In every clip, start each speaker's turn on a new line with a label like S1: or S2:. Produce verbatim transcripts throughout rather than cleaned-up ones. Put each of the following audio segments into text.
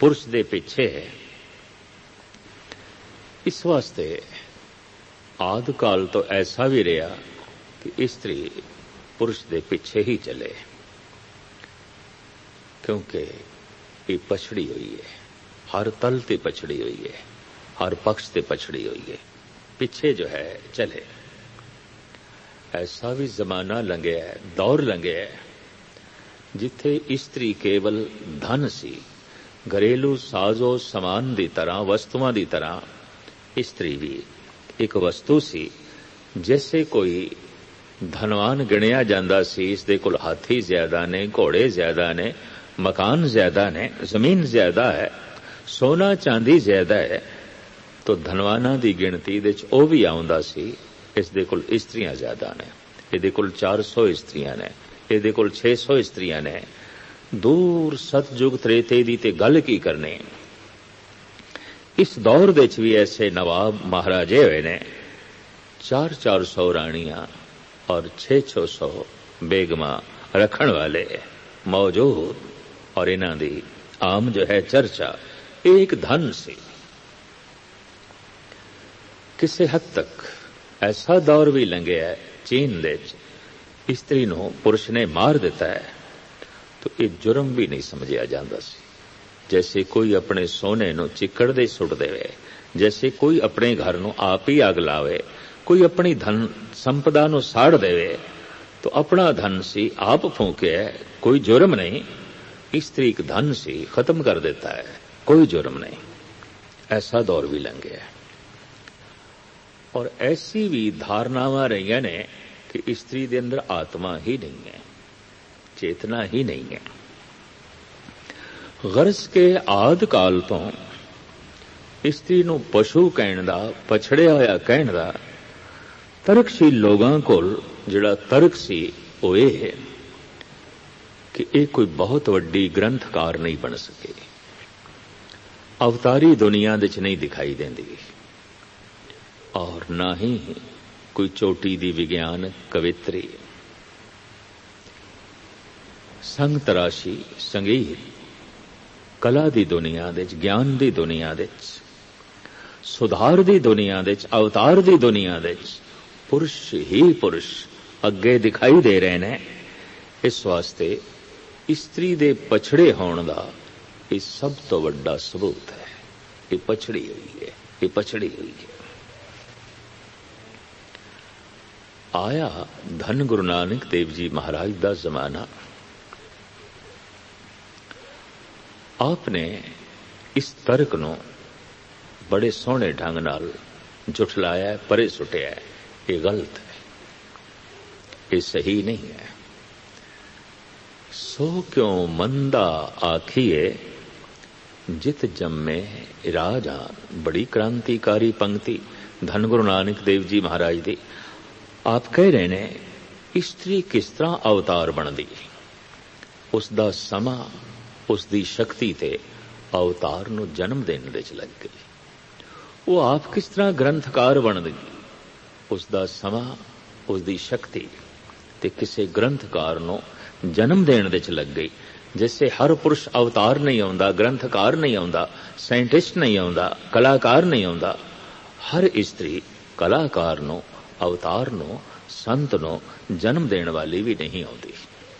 S1: पुरुष दे पिछे है। इस वास्ते आदि काल तो ऐसा भी रहा कि स्त्री पुरुष दे पिछे ही चले, क्योंकि ये पछड़ी हुई है, हर तल ते पछड़ी हुई है, हर पक्ष ते पछड़ी हुई है, पिछे जो है चले। ऐसा भी जमाना लंघिया है, दौर लंघिया है, जिथे स्त्री केवल धन सी, घरेलू साजो समान दी तरह, वस्तुआं दी तरह स्त्री भी एक वस्तु सी। जैसे कोई धनवान गिणिया जांदा सी, इसदे कोल हाथी ज्यादा ने, घोड़े ज्यादा ने, मकान ज्यादा ने, जमीन ज्यादा है, सोना चांदी ज्यादा है, तो धनवाना दी गिणती दे च ओ भी आउंदा सी। इसदे कोल इस्त्रियां ज्यादा ने, इहदे कोल चार सौ इस्त्रियां ने, इहदे कोल छे सौ इस्त्रियां ने। दूर सतयुग त्रेते दी ते गल की करने। इस दौर दे च भी ऐसे नवाब महाराजे हुए ने, चार चार सौ रानियां और छे छो सौ बेगमा रखण वाले मौजूद, और इन्हां दी आम जो है चर्चा एक धन सी। किसी हद तक ऐसा दौर भी लंघिया है चीन दे च, स्त्री नूं पुरुष ने मार दिता है तो ये जुर्म भी नहीं समझिया जांदा सी। जैसे कोई अपने सोने नूं चिक्कड़ दे सुट देवे, जैसे कोई अपने घर नूं आप ही अग लावे, कोई अपनी धन संपदा नूं साड़ देवे, तो अपना धन सी आप फूके, कोई जुर्म नहीं। स्त्री एक धन सी, खत्म कर देता है, कोई जुर्म नहीं। ऐसा दौर भी लंघिया है। और ऐसी भी धारणावां रहियां ने कि स्त्री दे अंदर आत्मा ही नहीं है, चेतना ही नहीं है। गरज के आदि काल तो स्त्री नूं पशु कहण दा, पछड़िया होया कहण दा तरकशील लोगां कोल जिहड़ा तरक सी ਉਹ ਇਹ ਹੈ कि ਇਹ कोई बहुत वड्डी ग्रंथकार नहीं बन सके, अवतारी दुनिया दे च नहीं दिखाई देंदी, और ना ही कोई चोटी दी विज्ञान कवित्री। संग तराशी, संगीत, कला दी दुनिया दे च, ज्ञान दी दुनिया दे च, सुधार दी दुनिया दे च, अवतार दी दुनिया दे च पुरुष ही पुरुष अगे दिखाई दे रहे ने। इस वास्ते स्त्री दे पछड़े होण दा ये सब तो वड्डा सबूत है। ये पछड़ी हुई है, ये पछड़ी हुई है। आया धन गुरु नानक देव जी महाराज दा जमाना, आपने इस तर्क नूं बड़े सोहणे ढंग नाल जुठलाया है, परे सुटिया है। ये गलत है, ये सही नहीं है। सो क्यों मंदा आखिए जित जम्मे राजान। बड़ी क्रांतिकारी पंक्ति धन गुरु नानक देव जी महाराज दी। आप कह रहे ने स्त्री किस तरह अवतार बनदी, उसदा समा, उसदी शक्ति ते अवतार नूं जन्म देने दे च लग गई। वो आप किस तरह ग्रंथकार बनदी, उसदा समा, उसदी शक्ति ते किसी ग्रंथकार नूं जन्म देने दे च लग गई। जैसे हर पुरुष अवतार नहीं आउंदा, ग्रंथकार नहीं आउंदा, साइंटिस्ट नहीं आउंदा, कलाकार नहीं आउंदा, हर स्त्री कलाकार नूं, अवतार नूं, संत नूं जन्म देने वाली भी नहीं आउंदी।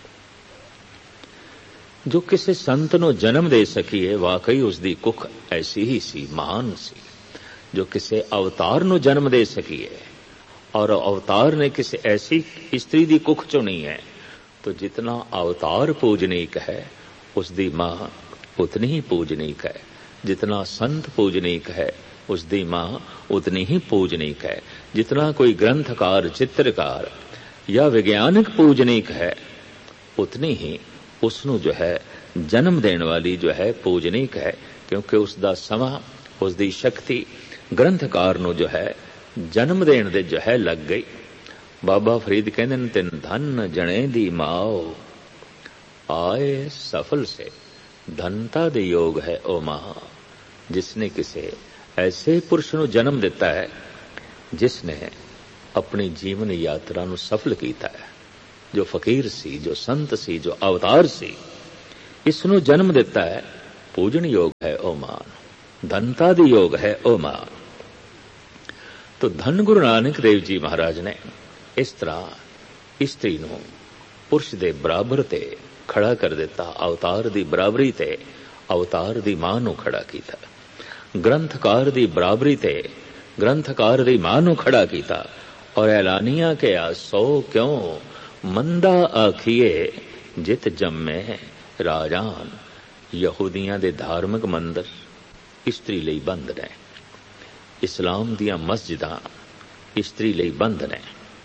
S1: जो किसी संत नूं जन्म दे सकी है, वाकई उसदी कुख ऐसी ही सी, महान सी। जो किसी अवतार नूं जन्म दे सकी है, और अवतार ने किसी ऐसी स्त्री दी कुख चों नहीं है, तो जितना अवतार पूजनीक है उसदी मां उतनी ही पूजनीक है। जितना संत पूजनीक है उसदी मां उतनी ही पूजनीक है। जितना कोई ग्रंथकार, चित्रकार या वैज्ञानिक पूजनीक है, उतनी ही उसनू जो है जन्म देने वाली जो है पूजनीक है, क्योंकि उसदा समा, उसदी शक्ति ग्रंथकार नू जो है जन्म देने दे जो है लग गई। बाबा फरीद कहते हैं तिन धन जने दी माओ आए सफल से, धनता दे योग है ओ मां। जिसने किसी ऐसे पुरुष नू जन्म दिता है जिसने अपनी जीवन यात्रा नू सफल कीता है, जो फकीर सी, जो संत सी, जो अवतार सी, इसनू जन्म दिता है, पूजन योग है ओ मान, धनता दी योग है ओ मान। तो धन गुरु नानक देव जी महाराज ने इस तरह इस्त्री नूं पुरुष दे बराबर ते खड़ा कर दिता, अवतार दी बराबरी ते अवतार दी मां नूं खड़ा कीता, ग्रंथकार दी बराबरी ते ग्रंथकार दी मां नूं खड़ा कीता और ऐलानिया के आ सौ क्यों मंदा आखिए जित जम्मे राजान। यहूदियां दे धार्मिक मंदिर इस्त्री लई बंद ने, इस्लाम दियां मस्जिदां इस्त्री लई बंद ने।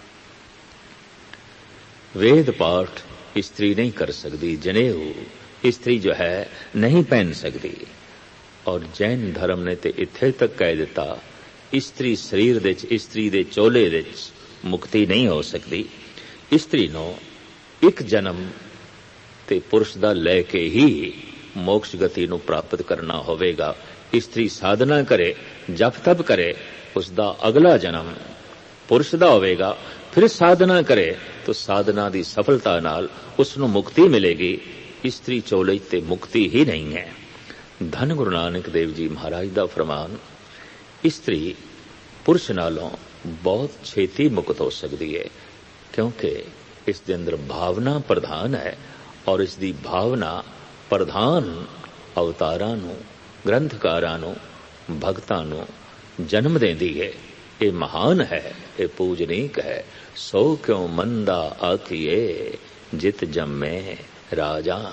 S1: वेद पाठ इस्त्री नहीं कर सकती, जनेऊ इस्त्री जो है नहीं पहन सकती। और जैन धर्म ने ते इत्थे तक कह दिता इस्त्री शरीर दे इस्त्री दे चोले दे मुक्ति नहीं हो सकती। इस्त्री नो एक जन्म ते पुरुष दा लैके ही मोक्ष गति नूं प्राप्त करना होवेगा। इस्त्री साधना करे, जप तप करे, उसदा अगला जन्म पुरुष दा होवेगा। फिर साधना करे तो साधना दी सफलता नाल उसनूं मुक्ति मिलेगी। इस्त्री चोले ते मुक्ति ही नहीं है। धन गुरु नानक देव जी महाराज दा फरमान, इस्त्री पुरुष नालों बहुत छेती मुक्त हो सकती है, क्योंकि इस दे अंदर भावना प्रधान है और इस दी भावना प्रधान अवतारां नूं, ग्रंथकारां नूं, भगतां नूं जन्म देंदी है। ये महान है, ये पूजनीक है। सो क्यों मंदा आखिए जित जम्मे राजान।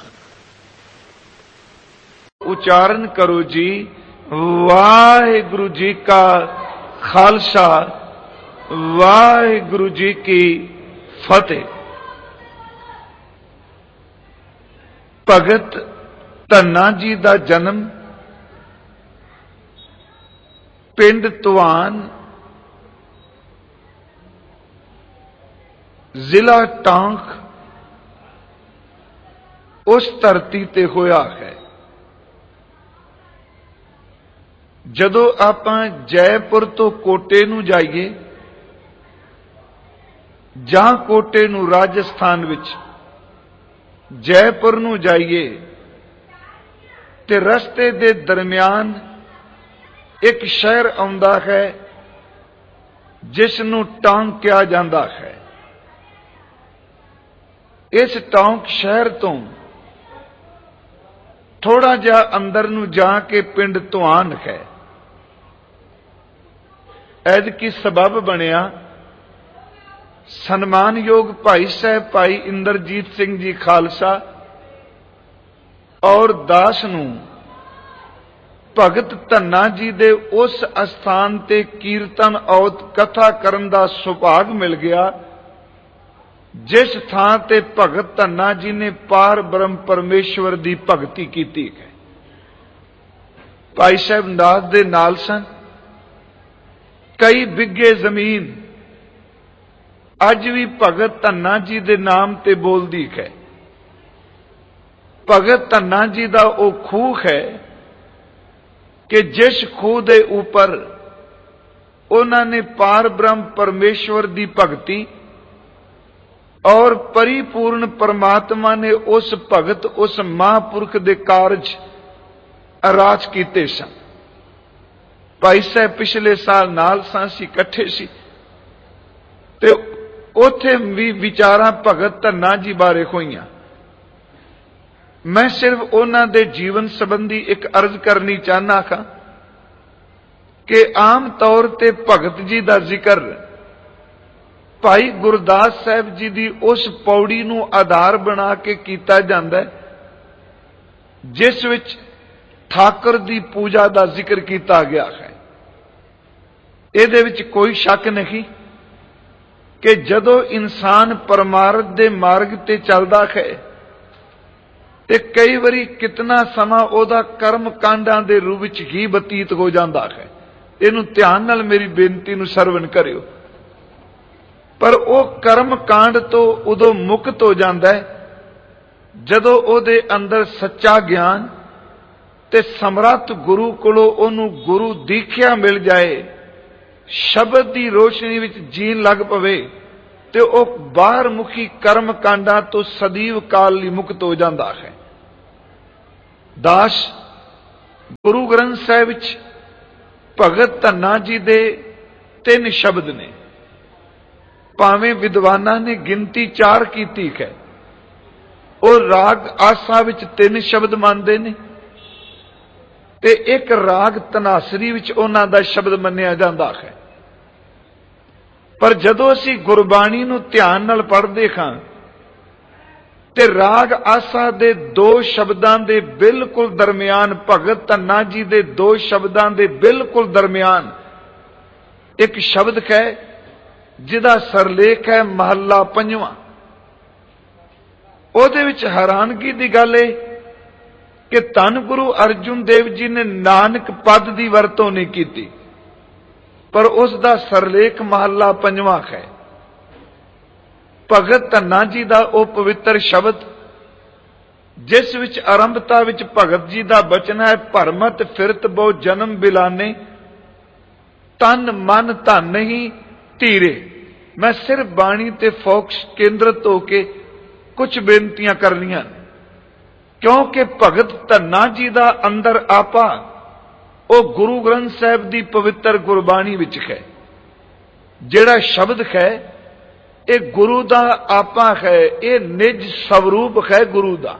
S2: उच्चारण करो जी, वाहिगुरु जी का खालसा, वाहिगुरु जी की फतेह। भगत धन्ना जी का जन्म पिंड तुआन, जिला टांक, उस धरती ते होया है। जदों आपां जयपुर तो कोटे नूं जाइए जां कोटे नूं राजस्थान विच जयपुर नूं जाइए ते रस्ते दे दरमियान एक शहर आउंदा है जिस नूं टांक कहा जांदा है। इस टांक शहर तो थोड़ा जिहा अंदर नूं जाके पिंड तुआन है। ऐदकी सबब बनिया सन्मानयोग भाई साहब भाई इंद्रजीत सिंह जी खालसा और दास नूं भगत धन्ना जी दे उस अस्थान ते कीर्तन औत कथा करन दा सुभाग मिल गया जिस थां ते भगत धन्ना जी ने पार ब्रह्म परमेश्वर दी भगती कीती है। भाई साहब दास दे नाल सन। कई बिघे जमीन अज भी भगत धन्ना जी दे नाम ते बोलदी है। भगत धन्ना जी दा ओ खूह है कि जिस खूह दे ऊपर उन्होंने पार ब्रह्म परमेश्वर दी भगती और परिपूर्ण परमात्मा ने उस भगत उस महापुरख दे कारज राज कीते सन। भाई साहब पिछले साल नाल सांसी इकट्ठे सी ते उथे भी विचारां भगत धन्ना जी बारे होईयां। मैं सिर्फ उन्हां दे जीवन संबंधी एक अर्ज करनी चाहना था कि आम तौर ते भगत जी दा जिक्र भाई गुरदास साहब जी दी उस पौड़ी नूं आधार बना के कीता जांदा है जिस विच ठाकुर दी पूजा दा जिक्र कीता गया है। इहदे विच कोई शक नहीं कि जदों इंसान परमार्थ दे मार्ग ते चलदा है ते कई वारी कितना समा ओदा कर्म कांडां दे रूप विच ही बतीत हो जांदा है। इहनूं ध्यान नाल मेरी बेनती नूं सरवण करियो। पर वो कर्म कांड तो उदों मुक्त हो जाता है जदों ओदे अंदर सच्चा ज्ञान ते समर्थ गुरु कोलों ओनू गुरु दीख्या मिल जाए, शब्द की रोशनी विच जीन लग पवे ते ओ बाहर मुखी कर्म कांडा तो सदैव काल लई मुक्त हो जाता है। दास ਗੁਰੂ ਗ੍ਰੰਥ ਸਾਹਿਬ ਵਿੱਚ ਭਗਤ ਧੰਨਾ ਜੀ ਦੇ ਤਿੰਨ ਸ਼ਬਦ ਨੇ। ਭਾਵੇਂ ਵਿਦਵਾਨਾਂ ਨੇ ਗਿਣਤੀ ਚਾਰ ਕੀਤੀ ਹੈ, ਉਹ ਰਾਗ ਆਸਾ ਵਿੱਚ ਤਿੰਨ ਸ਼ਬਦ ਮੰਨਦੇ ਨੇ ਤੇ ਇੱਕ ਰਾਗ ਤਨਾਸਰੀ ਵਿੱਚ ਉਹਨਾਂ ਦਾ ਸ਼ਬਦ ਮੰਨਿਆ ਜਾਂਦਾ ਹੈ। ਪਰ ਜਦੋਂ ਅਸੀਂ ਗੁਰਬਾਣੀ ਨੂੰ ਧਿਆਨ ਨਾਲ ਪੜ੍ਹਦੇ ਹਾਂ ਤੇ ਰਾਗ ਆਸਾ ਦੇ ਦੋ ਸ਼ਬਦਾਂ ਦੇ ਬਿਲਕੁਲ ਦਰਮਿਆਨ, ਭਗਤ ਧੰਨਾ ਜੀ ਦੇ ਦੋ ਸ਼ਬਦਾਂ ਦੇ ਬਿਲਕੁਲ ਦਰਮਿਆਨ ਇੱਕ ਸ਼ਬਦ ਹੈ ਜਿਹਦਾ ਸਰਲੇਖ ਹੈ ਮਹੱਲਾ ਪੰਜਵਾਂ। ਉਹਦੇ ਵਿੱਚ ਹੈਰਾਨਗੀ ਦੀ ਗੱਲ ਇਹ ਕਿ ਧੰਨ ਗੁਰੂ ਅਰਜੁਨ ਦੇਵ ਜੀ ਨੇ ਨਾਨਕ ਪਦ ਦੀ ਵਰਤੋਂ ਨਹੀਂ ਕੀਤੀ, ਪਰ ਉਸ ਦਾ ਸਰਲੇਖ ਮਹੱਲਾ ਪੰਜਵਾਂ ਹੈ। ਭਗਤ ਧੰਨਾ ਜੀ ਦਾ ਉਹ ਪਵਿੱਤਰ ਸ਼ਬਦ ਜਿਸ ਵਿੱਚ ਆਰੰਭਤਾ ਵਿੱਚ ਭਗਤ ਜੀ ਦਾ ਬਚਨ ਹੈ, ਭਰਮਤ ਫਿਰਤ ਬਹੁ ਜਨਮ ਬਿਲਾਨੇ, ਤਨ ਮਨ ਧਨ ਨਹੀਂ ਧੀਰੇ। ਮੈਂ ਸਿਰਫ ਬਾਣੀ ਤੇ ਫੋਕਸ ਕੇਂਦਰਿਤ ਹੋ ਕੇ ਕੁਝ ਬੇਨਤੀਆਂ ਕਰਨੀਆਂ, ਕਿਉਂਕਿ ਭਗਤ ਧੰਨਾ ਜੀ ਦਾ ਅੰਦਰ ਆਪਾ ਉਹ ਗੁਰੂ ਗ੍ਰੰਥ ਸਾਹਿਬ ਦੀ ਪਵਿੱਤਰ ਗੁਰਬਾਣੀ ਵਿੱਚ ਹੈ। ਜਿਹੜਾ ਸ਼ਬਦ ਹੈ ਇਹ ਗੁਰੂ ਦਾ ਆਪਾ ਹੈ, ਇਹ ਨਿਜ ਸਵਰੂਪ ਹੈ ਗੁਰੂ ਦਾ।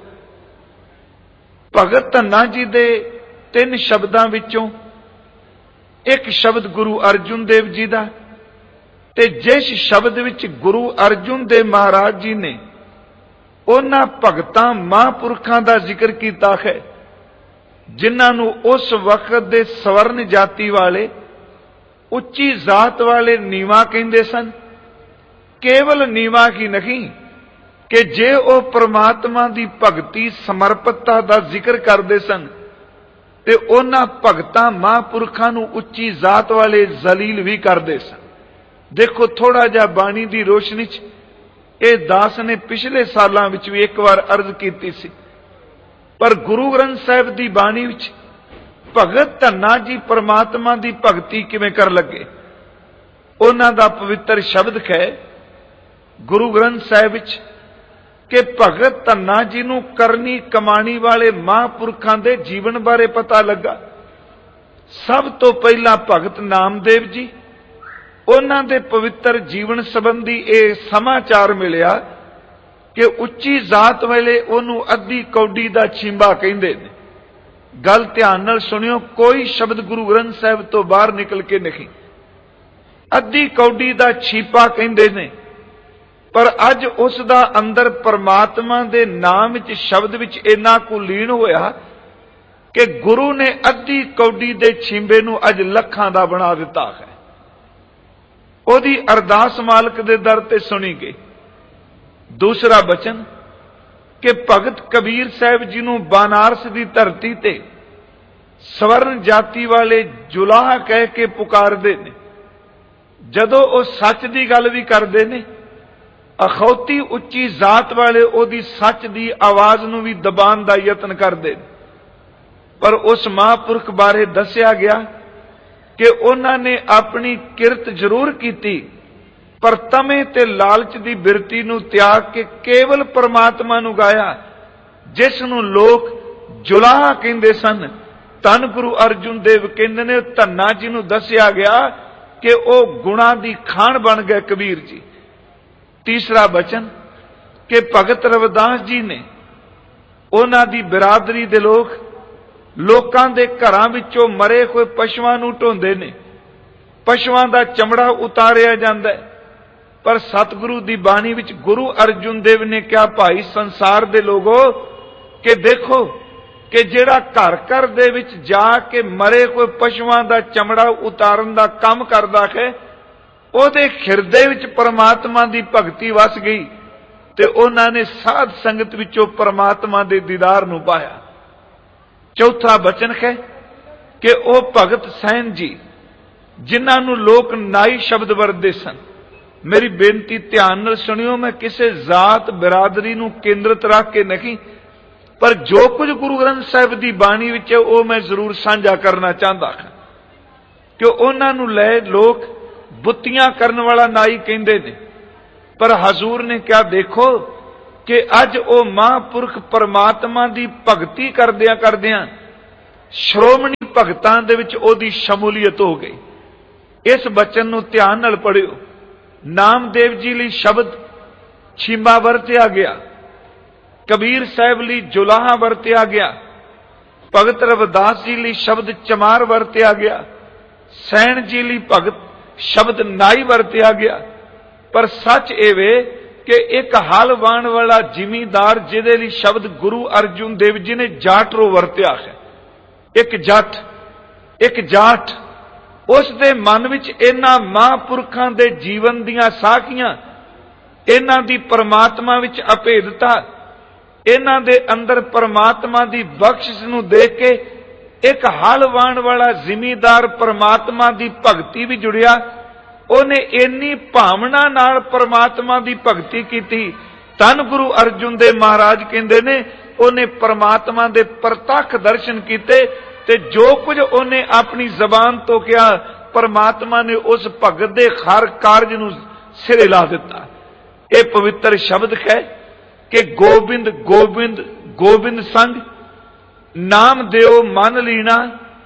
S2: ਭਗਤ ਧੰਨਾ ਜੀ ਦੇ ਤਿੰਨ ਸ਼ਬਦਾਂ ਵਿੱਚੋਂ ਇੱਕ ਸ਼ਬਦ ਗੁਰੂ ਅਰਜੁਨ ਦੇਵ ਜੀ ਦਾ, ਤੇ ਜਿਸ ਸ਼ਬਦ ਵਿੱਚ ਗੁਰੂ ਅਰਜੁਨ ਦੇਵ ਮਹਾਰਾਜ ਜੀ ਨੇ ਉਹਨਾਂ ਭਗਤਾਂ ਮਹਾਂਪੁਰਖਾਂ ਦਾ ਜ਼ਿਕਰ ਕੀਤਾ ਹੈ ਜਿਨ੍ਹਾਂ ਨੂੰ ਉਸ ਵਕਤ ਦੇ ਸਵਰਨ ਜਾਤੀ ਵਾਲੇ, ਉੱਚੀ ਜ਼ਾਤ ਵਾਲੇ ਨੀਵਾਂ ਕਹਿੰਦੇ ਸਨ। ਕੇਵਲ ਨੀਵਾਂ ਹੀ ਨਹੀਂ ਕਿ ਜੇ ਉਹ ਪ੍ਰਮਾਤਮਾ ਦੀ ਭਗਤੀ ਸਮਰਪਿਤਤਾ ਦਾ ਜ਼ਿਕਰ ਕਰਦੇ ਸਨ ਤੇ ਉਹਨਾਂ ਭਗਤਾਂ ਮਹਾਂਪੁਰਖਾਂ ਨੂੰ ਉੱਚੀ ਜ਼ਾਤ ਵਾਲੇ ਜ਼ਲੀਲ ਵੀ ਕਰਦੇ ਸਨ। ਦੇਖੋ, ਥੋੜਾ ਜਿਹਾ ਬਾਣੀ ਦੀ ਰੋਸ਼ਨੀ 'ਚ ਇਹ ਦਾਸ ਨੇ ਪਿਛਲੇ ਸਾਲਾਂ ਵਿੱਚ ਵੀ ਇੱਕ ਵਾਰ ਅਰਜ਼ ਕੀਤੀ ਸੀ, ਪਰ ਗੁਰੂ ਗ੍ਰੰਥ ਸਾਹਿਬ ਦੀ ਬਾਣੀ ਵਿੱਚ ਭਗਤ ਧੰਨਾ ਜੀ ਪਰਮਾਤਮਾ ਦੀ ਭਗਤੀ ਕਿਵੇਂ ਕਰ ਲੱਗੇ। ਉਹਨਾਂ ਦਾ ਪਵਿੱਤਰ ਸ਼ਬਦ ਹੈ ਗੁਰੂ ਗ੍ਰੰਥ ਸਾਹਿਬ ਵਿੱਚ ਕਿ ਭਗਤ ਧੰਨਾ ਜੀ ਨੂੰ ਕਰਨੀ ਕਮਾਣੀ ਵਾਲੇ ਮਹਾਂਪੁਰਖਾਂ ਦੇ ਜੀਵਨ ਬਾਰੇ ਪਤਾ ਲੱਗਾ। ਸਭ ਤੋਂ ਪਹਿਲਾਂ ਭਗਤ ਨਾਮਦੇਵ ਜੀ, ਉਹਨਾਂ ਦੇ ਪਵਿੱਤਰ ਜੀਵਨ ਸੰਬੰਧੀ ਇਹ ਸਮਾਚਾਰ ਮਿਲਿਆ ਕਿ ਉੱਚੀ ਜ਼ਾਤ ਵੇਲੇ ਉਹਨੂੰ ਅੱਧੀ ਕੌਡੀ ਦਾ ਛਿੰਬਾ ਕਹਿੰਦੇ ਨੇ। ਗੱਲ ਧਿਆਨ ਨਾਲ ਸੁਣਿਓ, ਕੋਈ ਸ਼ਬਦ ਗੁਰੂ ਗ੍ਰੰਥ ਸਾਹਿਬ ਤੋਂ ਬਾਹਰ ਨਿਕਲ ਕੇ ਨਹੀਂ। ਅੱਧੀ ਕੌਡੀ ਦਾ ਛੀਪਾ ਕਹਿੰਦੇ ਨੇ, ਪਰ ਅੱਜ ਉਸ ਦਾ ਅੰਦਰ ਪਰਮਾਤਮਾ ਦੇ ਨਾਮ ਵਿੱਚ, ਸ਼ਬਦ ਵਿੱਚ ਇੰਨਾ ਕੁ ਲੀਨ ਹੋਇਆ ਕਿ ਗੁਰੂ ਨੇ ਅੱਧੀ ਕੌਡੀ ਦੇ ਛਿੰਬੇ ਨੂੰ ਅੱਜ ਲੱਖਾਂ ਦਾ ਬਣਾ ਦਿੱਤਾ ਹੈ। ਉਹਦੀ ਅਰਦਾਸ ਮਾਲਕ ਦੇ ਦਰ ਤੇ ਸੁਣੀ ਗਈ। ਦੂਸਰਾ ਬਚਨ ਕਿ ਭਗਤ ਕਬੀਰ ਸਾਹਿਬ ਜੀ ਨੂੰ ਬਨਾਰਸ ਦੀ ਧਰਤੀ ਤੇ ਸਵਰਨ ਜਾਤੀ ਵਾਲੇ ਜੁਲਾਹ ਕਹਿ ਕੇ ਪੁਕਾਰਦੇ ਨੇ। ਜਦੋਂ ਉਹ ਸੱਚ ਦੀ ਗੱਲ ਵੀ ਕਰਦੇ ਨੇ, ਅਖੌਤੀ ਉੱਚੀ ਜ਼ਾਤ ਵਾਲੇ ਉਹਦੀ ਸੱਚ ਦੀ ਆਵਾਜ਼ ਨੂੰ ਵੀ ਦਬਾਉਣ ਦਾ ਯਤਨ ਕਰਦੇ ਨੇ। ਪਰ ਉਸ ਮਹਾਂਪੁਰਖ ਬਾਰੇ ਦੱਸਿਆ ਗਿਆ ਕਿ ਉਹਨਾਂ ਨੇ ਆਪਣੀ ਕਿਰਤ ਜ਼ਰੂਰ ਕੀਤੀ, ਪਰ ਤਮੇ ਤੇ ਲਾਲਚ ਦੀ ਬਿਰਤੀ ਨੂੰ ਤਿਆਗ ਕੇ ਕੇਵਲ ਪਰਮਾਤਮਾ ਨੂੰ ਗਾਇਆ, ਜਿਸ ਨੂੰ ਲੋਕ ਜੁਲਾਹ ਕਹਿੰਦੇ ਸਨ। ਧੰਨ ਗੁਰੂ ਅਰਜੁਨ ਦੇਵ ਕਹਿੰਦੇ ਨੇ, ਧੰਨਾ ਜੀ ਨੂੰ ਦੱਸਿਆ ਗਿਆ ਕਿ ਉਹ ਗੁਣਾ ਦੀ ਖਾਣ ਬਣ ਗਏ ਕਬੀਰ ਜੀ। ਤੀਸਰਾ ਬਚਨ ਕਿ ਭਗਤ ਰਵਿਦਾਸ ਜੀ ਨੇ, ਉਹਨਾਂ ਦੀ ਬਿਰਾਦਰੀ ਦੇ ਲੋਕ ਲੋਕਾਂ ਦੇ ਘਰਾਂ ਵਿੱਚੋਂ ਮਰੇ ਹੋਏ ਪਸ਼ੂਆਂ ਨੂੰ ਢੋਂਦੇ ਨੇ, ਪਸ਼ੂਆਂ ਦਾ ਚਮੜਾ ਉਤਾਰਿਆ ਜਾਂਦਾ ਹੈ। ਪਰ ਸਤਿਗੁਰੂ ਦੀ ਬਾਣੀ ਵਿੱਚ ਗੁਰੂ ਅਰਜੁਨ ਦੇਵ ਨੇ ਕਿਹਾ, ਭਾਈ ਸੰਸਾਰ ਦੇ ਲੋਗੋ, ਕਿ ਦੇਖੋ ਕਿ ਜਿਹੜਾ ਘਰ ਘਰ ਦੇ ਵਿੱਚ ਜਾ ਕੇ ਮਰੇ ਹੋਏ ਪਸ਼ੂਆਂ ਦਾ ਚਮੜਾ ਉਤਾਰਨ ਦਾ ਕੰਮ ਕਰਦਾ ਹੈ, ਉਹਦੇ ਹਿਰਦੇ ਵਿੱਚ ਪਰਮਾਤਮਾ ਦੀ ਭਗਤੀ ਵਸ ਗਈ ਤੇ ਉਹਨਾਂ ਨੇ ਸਾਧ ਸੰਗਤ ਵਿੱਚੋਂ ਪਰਮਾਤਮਾ ਦੇ ਦੀਦਾਰ ਨੂੰ ਪਾਇਆ। ਚੌਥਾ ਬਚਨ ਹੈ ਕਿ ਉਹ ਭਗਤ ਸੈਨ ਜੀ, ਜਿਨ੍ਹਾਂ ਨੂੰ ਲੋਕ ਨਾਈ ਸ਼ਬਦ ਵਰਤਦੇ ਸਨ। ਮੇਰੀ ਬੇਨਤੀ ਧਿਆਨ ਨਾਲ ਸੁਣਿਓ, ਮੈਂ ਕਿਸੇ ਜ਼ਾਤ ਬਿਰਾਦਰੀ ਨੂੰ ਕੇਂਦਰਿਤ ਰੱਖ ਕੇ ਨਹੀਂ, ਪਰ ਜੋ ਕੁਝ ਗੁਰੂ ਗ੍ਰੰਥ ਸਾਹਿਬ ਦੀ ਬਾਣੀ ਵਿੱਚ ਹੈ ਉਹ ਮੈਂ ਜ਼ਰੂਰ ਸਾਂਝਾ ਕਰਨਾ ਚਾਹੁੰਦਾ ਹਾਂ ਕਿ ਉਹਨਾਂ ਨੂੰ ਲੈ ਲੋਕ ਬੁੱਤੀਆਂ ਕਰਨ ਵਾਲਾ ਨਾਈ ਕਹਿੰਦੇ ਨੇ। ਪਰ ਹਜ਼ੂਰ ਨੇ ਕਿਹਾ, ਦੇਖੋ ਕਿ ਅੱਜ ਉਹ ਮਹਾਂਪੁਰਖ ਪਰਮਾਤਮਾ ਦੀ ਭਗਤੀ ਕਰਦਿਆਂ ਕਰਦਿਆਂ ਸ਼੍ਰੋਮਣੀ ਭਗਤਾਂ ਦੇ ਵਿੱਚ ਉਹਦੀ ਸ਼ਮੂਲੀਅਤ ਹੋ ਗਈ। ਇਸ ਬਚਨ ਨੂੰ ਧਿਆਨ ਨਾਲ ਪੜ੍ਹਿਓ। ਨਾਮਦੇਵ ਜੀ ਲਈ ਸ਼ਬਦ ਛੀਮਾ ਵਰਤਿਆ ਗਿਆ, ਕਬੀਰ ਸਾਹਿਬ ਲਈ ਜੁਲਾਹਾ ਵਰਤਿਆ ਗਿਆ, ਭਗਤ ਰਵਿਦਾਸ ਜੀ ਲਈ ਸ਼ਬਦ ਚਮਾਰ ਵਰਤਿਆ ਗਿਆ, ਸੈਣ ਜੀ ਲਈ ਭਗਤ ਸ਼ਬਦ ਨਾਈ ਵਰਤਿਆ ਗਿਆ। ਪਰ ਸੱਚ ਇਹ ਵੇ ਕਿ ਇੱਕ ਹਲ ਵਾਣ ਵਾਲਾ ਜ਼ਿਮੀਂਦਾਰ ਜਿਹਦੇ ਲਈ ਸ਼ਬਦ ਗੁਰੂ ਅਰਜੁਨ ਦੇਵ ਜੀ ਨੇ ਜਾਟਰੋ ਵਰਤਿਆ ਹੈ, ਇੱਕ ਜੱਟ, ਇੱਕ ਜਾਟ, ਉਸ ਦੇ ਮਨ ਵਿੱਚ ਇਹਨਾਂ ਮਹਾਂਪੁਰਖਾਂ ਦੇ ਜੀਵਨ ਦੀਆਂ ਸਾਖੀਆਂ, ਇਹਨਾਂ ਦੀ ਪਰਮਾਤਮਾ ਵਿੱਚ ਅਭੇਦਤਾ, ਇਹਨਾਂ ਦੇ ਅੰਦਰ ਪਰਮਾਤਮਾ ਦੀ ਬਖਸ਼ਿਸ਼ ਨੂੰ ਦੇਖ ਕੇ ਇੱਕ ਹਲ ਵਾਣ ਵਾਲਾ ਜ਼ਿਮੀਂਦਾਰ ਪਰਮਾਤਮਾ ਦੀ ਭਗਤੀ ਵੀ ਜੁੜਿਆ। ਉਹਨੇ ਇੰਨੀ ਭਾਵਨਾ ਨਾਲ ਪਰਮਾਤਮਾ ਦੀ ਭਗਤੀ ਕੀਤੀ। ਧੰਨ ਗੁਰੂ ਅਰਜੁਨ ਦੇਵ ਮਹਾਰਾਜ ਕਹਿੰਦੇ ਨੇ ਉਹਨੇ ਪਰਮਾਤਮਾ ਦੇ ਪ੍ਰਤੱਖ ਦਰਸ਼ਨ ਕੀਤੇ ਤੇ ਜੋ ਕੁਝ ਉਹਨੇ ਆਪਣੀ ਜ਼ਬਾਨ ਤੋਂ ਕਿਹਾ ਪਰਮਾਤਮਾ ਨੇ ਉਸ ਭਗਤ ਦੇ ਹਰ ਕਾਰਜ ਨੂੰ ਸਿਰੇ ਲਾ ਦਿੱਤਾ। ਇਹ ਪਵਿੱਤਰ ਸ਼ਬਦ ਹੈ ਕਿ ਗੋਬਿੰਦ ਗੋਬਿੰਦ ਗੋਬਿੰਦ ਸੰਗ ਨਾਮ ਦਿਓ ਮਨ ਲੀਣਾ,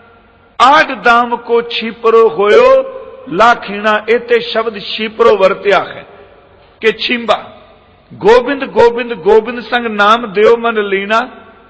S2: ਆਡ ਦਾਮ ਕੋ ਛੀਪਰੋ ਹੋਇਓ ਲਾਖੀਣਾ। ਇਹ ਤੇ ਸ਼ਬਦ ਛੀਪਰੋ ਵਰਤਿਆ ਹੈ ਕਿ ਛਿੰਬਾ, ਗੋਬਿੰਦ ਗੋਬਿੰਦ ਗੋਬਿੰਦ ਸੰਗ ਨਾਮ ਦਿਓ ਮਨ ਲੀਣਾ,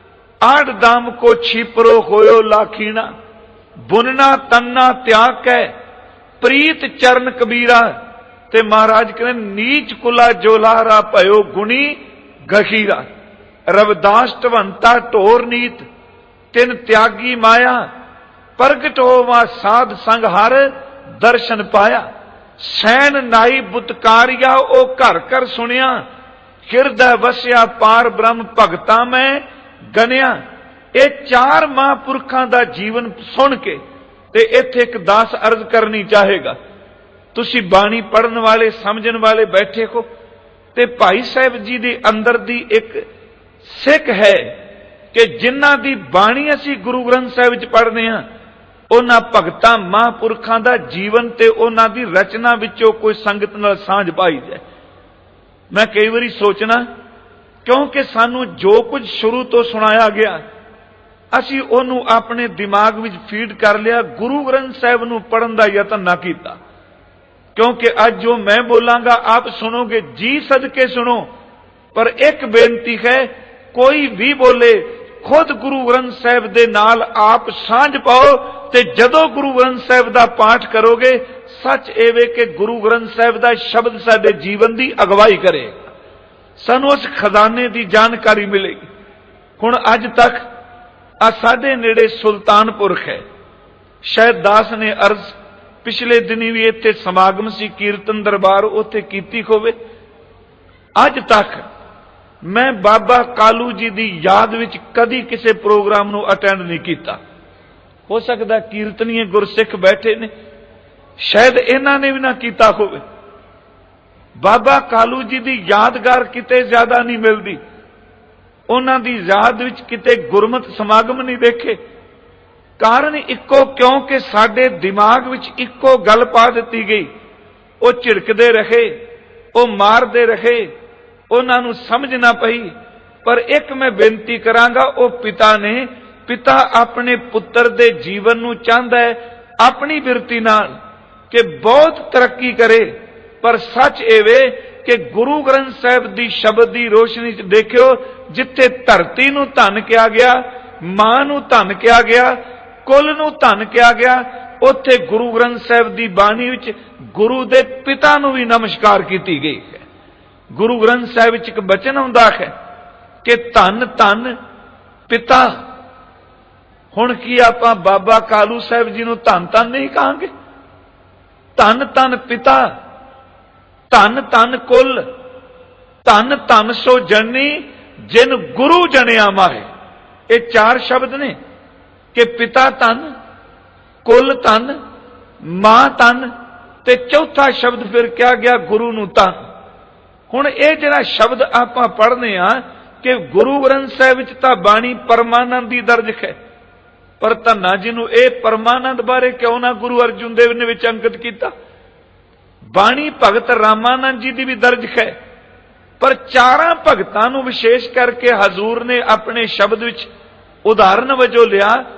S2: ਆਡ ਦਾਮ ਕੋ ਛੀਪਰੋ ਹੋਇਓ ਲਾਖੀਣਾ। ਬੁਨਨਾ ਤੰਨਾ ਤਿਆਗ ਕੈ ਪ੍ਰੀਤ ਚਰਨ ਕਬੀਰਾ। ਤੇ ਮਹਾਰਾਜ ਕਹਿੰਦੇ ਨੀਚ ਕੁਲਾ ਜੋਲਾਰਾ ਭਇਓ ਗੁਣੀ ਗਖੀਰਾ। ਰਵਿਦਾਸ ਢਵੰਤਾ ਢੋਰ ਨੀਤ ਤਿਨ ਤਿਆਗੀ ਮਾਇਆ, ਪ੍ਰਗਟ ਹੋਵਾ ਸਾਧ ਸੰਗ ਹਰ ਦਰਸ਼ਨ ਪਾਇਆ। ਸੈਨ ਨਾਈ ਬੁਤਕਾਰਿਆ ਉਹ ਘਰ ਘਰ ਸੁਣਿਆ, ਹਿਰਦੈ ਵਸਿਆ ਪਾਰ ਬ੍ਰਹਮ ਭਗਤਾਂ ਮੈਂ ਗਨਿਆ। ਇਹ ਚਾਰ ਮਹਾਂਪੁਰਖਾਂ ਦਾ ਜੀਵਨ ਸੁਣ ਕੇ ਤੇ ਇੱਥੇ ਇੱਕ ਦਾਸ ਅਰਜ਼ ਕਰਨੀ ਚਾਹੇਗਾ। ਤੁਸੀਂ ਬਾਣੀ ਪੜਨ ਵਾਲੇ ਸਮਝਣ ਵਾਲੇ ਬੈਠੇ ਹੋ ਤੇ ਭਾਈ ਸਾਹਿਬ ਜੀ ਦੇ ਅੰਦਰ ਦੀ ਇੱਕ ਸਿੱਖ ਹੈ ਕਿ ਜਿਨ੍ਹਾਂ ਦੀ ਬਾਣੀ ਅਸੀਂ ਗੁਰੂ ਗ੍ਰੰਥ ਸਾਹਿਬ ਵਿੱਚ ਪੜ੍ਹਦੇ ਹਾਂ ਉਹਨਾਂ ਭਗਤਾਂ ਮਹਾਂਪੁਰਖਾਂ ਦਾ ਜੀਵਨ ਤੇ ਉਹਨਾਂ ਦੀ ਰਚਨਾ ਵਿੱਚੋਂ ਕੋਈ ਸੰਗਤ ਨਾਲ ਸਾਂਝ ਪਾਈ ਜਾਏ। ਮੈਂ ਕਈ ਵਾਰੀ ਸੋਚਣਾ ਕਿਉਂਕਿ ਸਾਨੂੰ ਜੋ ਕੁਝ ਸ਼ੁਰੂ ਤੋਂ ਸੁਣਾਇਆ ਗਿਆ ਅਸੀਂ ਉਹਨੂੰ ਆਪਣੇ ਦਿਮਾਗ ਵਿੱਚ ਫੀਡ ਕਰ ਲਿਆ, ਗੁਰੂ ਗ੍ਰੰਥ ਸਾਹਿਬ ਨੂੰ ਪੜ੍ਹਨ ਦਾ ਯਤਨ ਨਾ ਕੀਤਾ। ਕਿਉਂਕਿ ਅੱਜ ਜੋ ਮੈਂ ਬੋਲਾਂਗਾ ਆਪ ਸੁਣੋਗੇ, ਜੀ ਸਦਕੇ ਸੁਣੋ। ਪਰ ਇੱਕ ਬੇਨਤੀ ਹੈ, ਕੋਈ ਵੀ ਬੋਲੇ ਖੁਦ ਗੁਰੂ ਗ੍ਰੰਥ ਸਾਹਿਬ ਦੇ ਨਾਲ ਆਪ ਸਾਂਝ ਪਾਓ ਤੇ ਜਦੋਂ ਗੁਰੂ ਗ੍ਰੰਥ ਸਾਹਿਬ ਦਾ ਪਾਠ ਕਰੋਗੇ ਸੱਚ ਇਹ ਵੇ ਕਿ ਗੁਰੂ ਗ੍ਰੰਥ ਸਾਹਿਬ ਦਾ ਸ਼ਬਦ ਸਾਡੇ ਜੀਵਨ ਦੀ ਅਗਵਾਈ ਕਰੇ, ਸਾਨੂੰ ਉਸ ਖਜ਼ਾਨੇ ਦੀ ਜਾਣਕਾਰੀ ਮਿਲੇਗੀ। ਹੁਣ ਅੱਜ ਤੱਕ ਆ ਸਾਡੇ ਨੇੜੇ ਸੁਲਤਾਨਪੁਰ ਹੈ, ਸ਼ਾਇਦ ਦਾਸ ਨੇ ਅਰਜ਼ ਪਿਛਲੇ ਦਿਨੀ ਵੀ ਇੱਥੇ ਸਮਾਗਮ ਸੀ, ਕੀਰਤਨ ਦਰਬਾਰ ਉੱਥੇ ਕੀਤੀ ਹੋਵੇ। ਅੱਜ ਤੱਕ ਮੈਂ ਬਾਬਾ ਕਾਲੂ ਜੀ ਦੀ ਯਾਦ ਵਿੱਚ ਕਦੀ ਕਿਸੇ ਪ੍ਰੋਗਰਾਮ ਨੂੰ ਅਟੈਂਡ ਨਹੀਂ ਕੀਤਾ। ਹੋ ਸਕਦਾ ਕੀਰਤਨੀਏ ਗੁਰਸਿੱਖ ਬੈਠੇ ਨੇ, ਸ਼ਾਇਦ ਇਹਨਾਂ ਨੇ ਵੀ ਨਾ ਕੀਤਾ ਹੋਵੇ। ਬਾਬਾ ਕਾਲੂ ਜੀ ਦੀ ਯਾਦਗਾਰ ਕਿਤੇ ਜ਼ਿਆਦਾ ਨਹੀਂ ਮਿਲਦੀ, ਉਹਨਾਂ ਦੀ ਯਾਦ ਵਿੱਚ ਕਿਤੇ ਗੁਰਮਤਿ ਸਮਾਗਮ ਨਹੀਂ ਦੇਖੇ। ਕਾਰਨ ਇੱਕੋ, ਕਿਉਂਕਿ ਸਾਡੇ ਦਿਮਾਗ ਵਿੱਚ ਇੱਕੋ ਗੱਲ ਪਾ ਦਿੱਤੀ ਗਈ। ਉਹ ਝਿੜਕਦੇ ਰਹੇ, ਉਹ ਮਾਰਦੇ ਰਹੇ, ਉਹਨਾਂ ਨੂੰ ਸਮਝ ਨਾ ਪਈ। ਪਰ ਇੱਕ ਮੈਂ ਬੇਨਤੀ ਕਰਾਂਗਾ, ਉਹ ਪਿਤਾ ਨੇ ਪਿਤਾ ਆਪਣੇ ਪੁੱਤਰ ਦੇ ਜੀਵਨ ਨੂੰ ਚਾਹੁੰਦਾ ਹੈ ਆਪਣੀ ਬਿਰਤੀ ਨਾਲ ਕਿ ਬਹੁਤ ਤਰੱਕੀ ਕਰੇ। ਪਰ ਸੱਚ ਇਹ ਵੇ ਕਿ ਗੁਰੂ ਗ੍ਰੰਥ ਸਾਹਿਬ ਦੀ ਸ਼ਬਦ ਦੀ ਰੋਸ਼ਨੀ ਚ ਦੇਖਿਓ, ਜਿੱਥੇ ਧਰਤੀ ਨੂੰ ਧਨ ਕਿਹਾ ਗਿਆ, ਮਾਂ ਨੂੰ ਧਨ ਕਿਹਾ ਗਿਆ, ਕੁੱਲ ਨੂੰ ਧਨ ਕਿਹਾ ਗਿਆ, ਉੱਥੇ ਗੁਰੂ ਗ੍ਰੰਥ ਸਾਹਿਬ ਦੀ ਬਾਣੀ ਵਿੱਚ ਗੁਰੂ ਦੇ ਪਿਤਾ ਨੂੰ ਵੀ ਨਮਸਕਾਰ ਕੀਤੀ ਗਈ ਹੈ। ਗੁਰੂ ਗ੍ਰੰਥ ਸਾਹਿਬ ਵਿੱਚ ਇੱਕ ਬਚਨ ਹੁੰਦਾ ਹੈ ਕਿ ਧੰਨ ਧੰਨ ਪਿਤਾ। ਹੁਣ ਕੀ ਆਪਾਂ ਬਾਬਾ ਕਾਲੂ ਸਾਹਿਬ ਜੀ ਨੂੰ ਧੰਨ ਧੰਨ ਨਹੀਂ ਕਹਾਂਗੇ? ਧੰਨ ਧੰਨ ਪਿਤਾ, ਧੰਨ ਧੰਨ ਕੁੱਲ, ਧੰਨ ਧੰਨ ਸੋ ਜਨਨੀ ਜਿਨ ਗੁਰੂ ਜਨਿਆ ਮਾਹੇ। ਇਹ ਚਾਰ ਸ਼ਬਦ ਨੇ ਕਿ ਪਿਤਾ ਧੰਨ, ਕੁੱਲ ਧੰਨ, ਮਾਂ ਧੰਨ ਤੇ ਚੌਥਾ ਸ਼ਬਦ ਫਿਰ ਕਿਹਾ ਗਿਆ ਗੁਰੂ ਨੂੰ ਧੰਨ। ਹੁਣ ਇਹ ਜਿਹੜਾ ਸ਼ਬਦ ਆਪਾਂ ਪੜ੍ਹਦੇ ਆ ਕਿ ਗੁਰੂ ਗ੍ਰੰਥ ਸਾਹਿਬ ਵਿੱਚ ਤਾਂ ਬਾਣੀ ਪਰਮਾਨੰਦ ਦੀ ਦਰਜ ਹੈ, ਪਰ ਧੰਨਾ ਜਿਹਨੂੰ ਇਹ ਪਰਮਾਨੰਦ ਬਾਰੇ ਕਿਉਂ ਨਾ ਗੁਰੂ ਅਰਜੁਨ ਦੇਵ ਨੇ ਵਿੱਚ ਅੰਕਿਤ ਕੀਤਾ। ਬਾਣੀ ਭਗਤ ਰਾਮਾਨੰਦ ਜੀ ਦੀ ਵੀ ਦਰਜ ਹੈ, ਪਰ ਚਾਰਾਂ ਭਗਤਾਂ ਨੂੰ ਵਿਸ਼ੇਸ਼ ਕਰਕੇ ਹਜ਼ੂਰ ਨੇ ਆਪਣੇ ਸ਼ਬਦ ਵਿੱਚ ਉਦਾਹਰਨ ਵਜੋਂ ਲਿਆ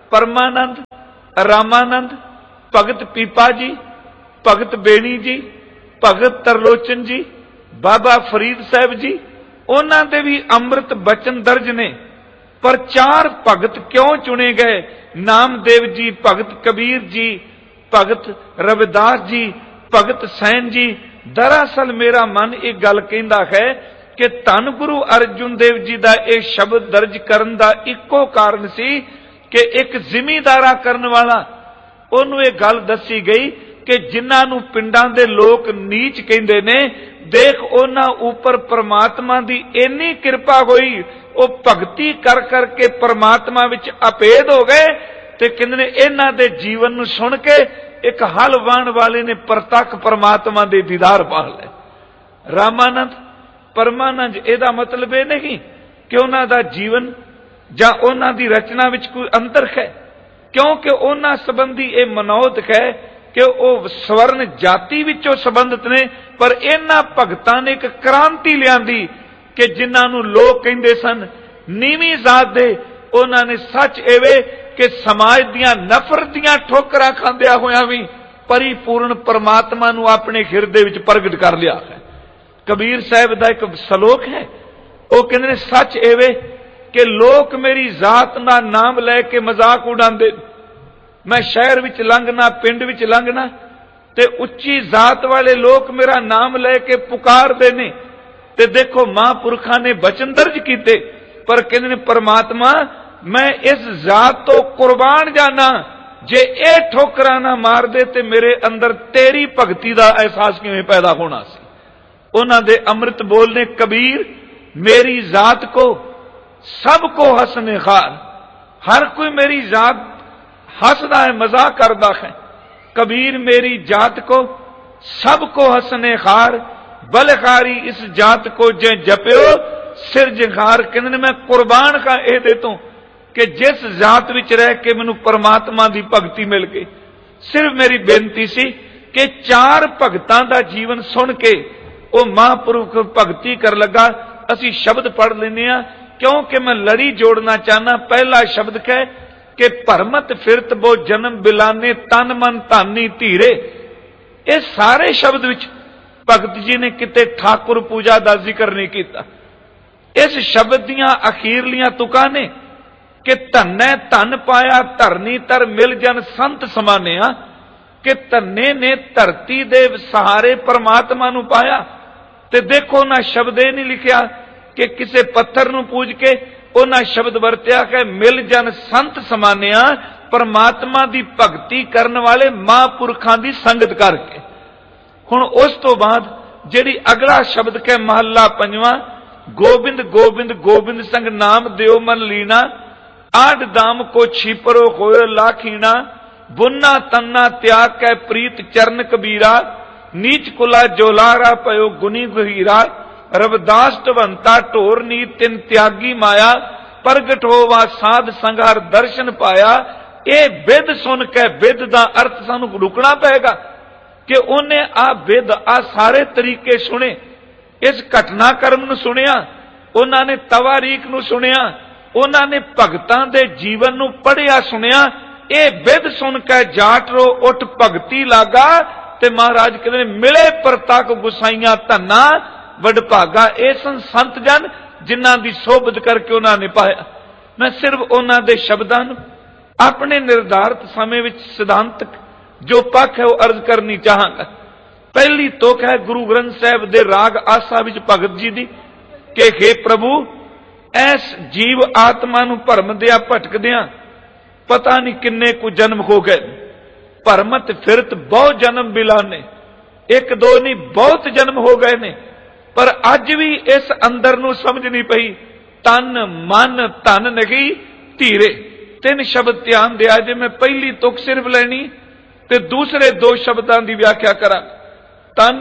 S2: परमानंद, रामानंद, भगत पीपा जी, भगत बेणी जी, भगत तरलोचन जी, बाबा फरीद साहब जी, उन्हां दे भी अमृत बचन दर्ज ने। पर चार भगत क्यों चुने गए? नामदेव जी, भगत कबीर जी, भगत रविदास जी, भगत सैन जी। दरअसल मेरा मन एक गल कहंदा है कि धन गुरु अर्जुन देव जी का यह शब्द दर्ज करन दा इक्को कारण सी कि एक जिमीदारा करन वाला उन्होंने यह गल दसी गई कि जिन्हां नूं पिंडां दे लोक नीच कहंदे ने, देख उन्हां उपर परमात्मा दी इन्नी किरपा होई, वो भगती कर करके परमात्मा विच अपेद हो गए। ते कहंदे ने इन्हां दे जीवन नूं सुन के एक हल वाहण वाले ने परतक परमात्मा दे दीदार पा लए। रामानंद, परमानंद, इहदा मतलब यह नहीं कि उन्हां दा जीवन जां उन्हां दी रचना विच कोई अंतर है, क्योंकि उन्हां संबंधी यह मनौत है कि वह स्वर्ण जाति विचों संबंधित ने। पर इन्हां भगतां ने एक क्रांति लियांदी कि जिन्हां नूं लोग कहंदे सन नीवीं जात दे, उन्हां ने सच एवे कि समाज दियां नफरत दियां ठोकरां खांदियां होइयां भी परिपूर्ण परमात्मा नूं अपने हिरदे विच प्रगट कर लिया है। कबीर साहब दा एक सलोक है, वो कहंदे ने सच एवे कि लोक मेरी जात दा नाम लैके मजाक उड़ांदे। मैं शहर विच लंघना, पिंड विच लंघना ते उच्ची जात वाले लोग मेरा नाम लैके पुकारदे ने। ते देखो महापुरखां ने बचन दर्ज कीते, पर कहंदे ने परमात्मा मैं इस जात तो कुर्बान जाना, जे ये ठोकरां ना मार दे ते मेरे अंदर तेरी भगती दा एहसास किवें पैदा होना सी। उन्हां दे अमृत बोलने कबीर मेरी जात को सबको हसने खार, हर कोई मेरी जात हसदा है, मजाक करदा है। कबीर मेरी जात को सबको हसने खार, बलखारी इस जात को जे जप्यो सिरजखार। कहंदे ने मैं कुर्बान का ए दे तूं कि जिस जात विच रह के मैनूं परमात्मा दी भगती मिल गई। सिर्फ मेरी बेनती सी कि चार भगतां दा जीवन सुन के वो महापुरुख भगती कर लगा। असी शब्द पढ़ लेने आ क्योंकि मैं लड़ी जोड़ना चाहना। पहला शब्द है कि भरमत फिरत बो जन्म बिलाने, तन मन धानी धीरे। ये सारे शब्द विच भगत जी ने किते ठाकुर पूजा का जिक्र नहीं किया। इस शब्द दियां अखीरलियां तुकां ने कि धन्नै धन पाया धरनी तर मिल जन संत समानिया, कि धन्ने ने धरती दे सहारे परमात्मा नूं पाया। ते देखो ना शब्द ये नहीं लिखिया कि किसे पत्थर नूं पूज के, उन्हां शब्द वरत्या कि मिल जन संत समानिया, परमात्मा दी भगती करन वाले महापुरखां दी संगत करके। हुण उस तो बाद जिहड़ी अगला शब्द के महला पंजवां, गोबिंद गोबिंद गोबिंद संग नाम देओ मन लीना, आठ दाम को छिपरो होयो लाखीना, बुन्ना तन्ना त्याग कै प्रीत चरण कबीरा, नीच कुला जोलारा पयो गुनी गहीरा, रविदास ढवंता ढोर नी तिन त्यागी माया, प्रगट होवा साध संघार दर्शन पाया। ये बिद सुन के बिद दा अर्थ सानू रुकना पेगा कि उन्हें आ बिद आ सारे तरीके सुने। इस घटनाक्रम नूं सुनिया, उन्होंने तवारीख नूं सुनिया, उन्होंने भगतां दे जीवन नूं पढ़िया सुनिया। ये बिद सुन के जाट रो उठ भगती लागा। ते महाराज कहते मिले परतक गुसाइया धन्ना वडभागा। ये सन संत जन जिन्हां दी सोबत करके उन्होंने पाया। मैं सिर्फ उन्हां दे शब्दां नूं अपने निर्धारित समय विच सिद्धांतक जो पक्ष है वो अर्ज करनी चाहांगा। पहली तुक है गुरु ग्रंथ साहिब दे राग आसा विच भगत जी दी कि हे प्रभु ऐस जीव आत्मा नूं भरम दिया भटकदियां पता नहीं किन्ने कु जन्म हो गए। भरमत फिरत बहुत जन्म बिलाने, एक दो नहीं बहुत जन्म हो गए ने, पर अज भी इस अंदर नूं समझ नहीं पई। तन मन धन नहीं धीरे, तीन शब्द ध्यान दिया जे। मैं पहली तुक सिर्फ लेनी ते दूसरे दो शब्दां दी व्याख्या करा। तन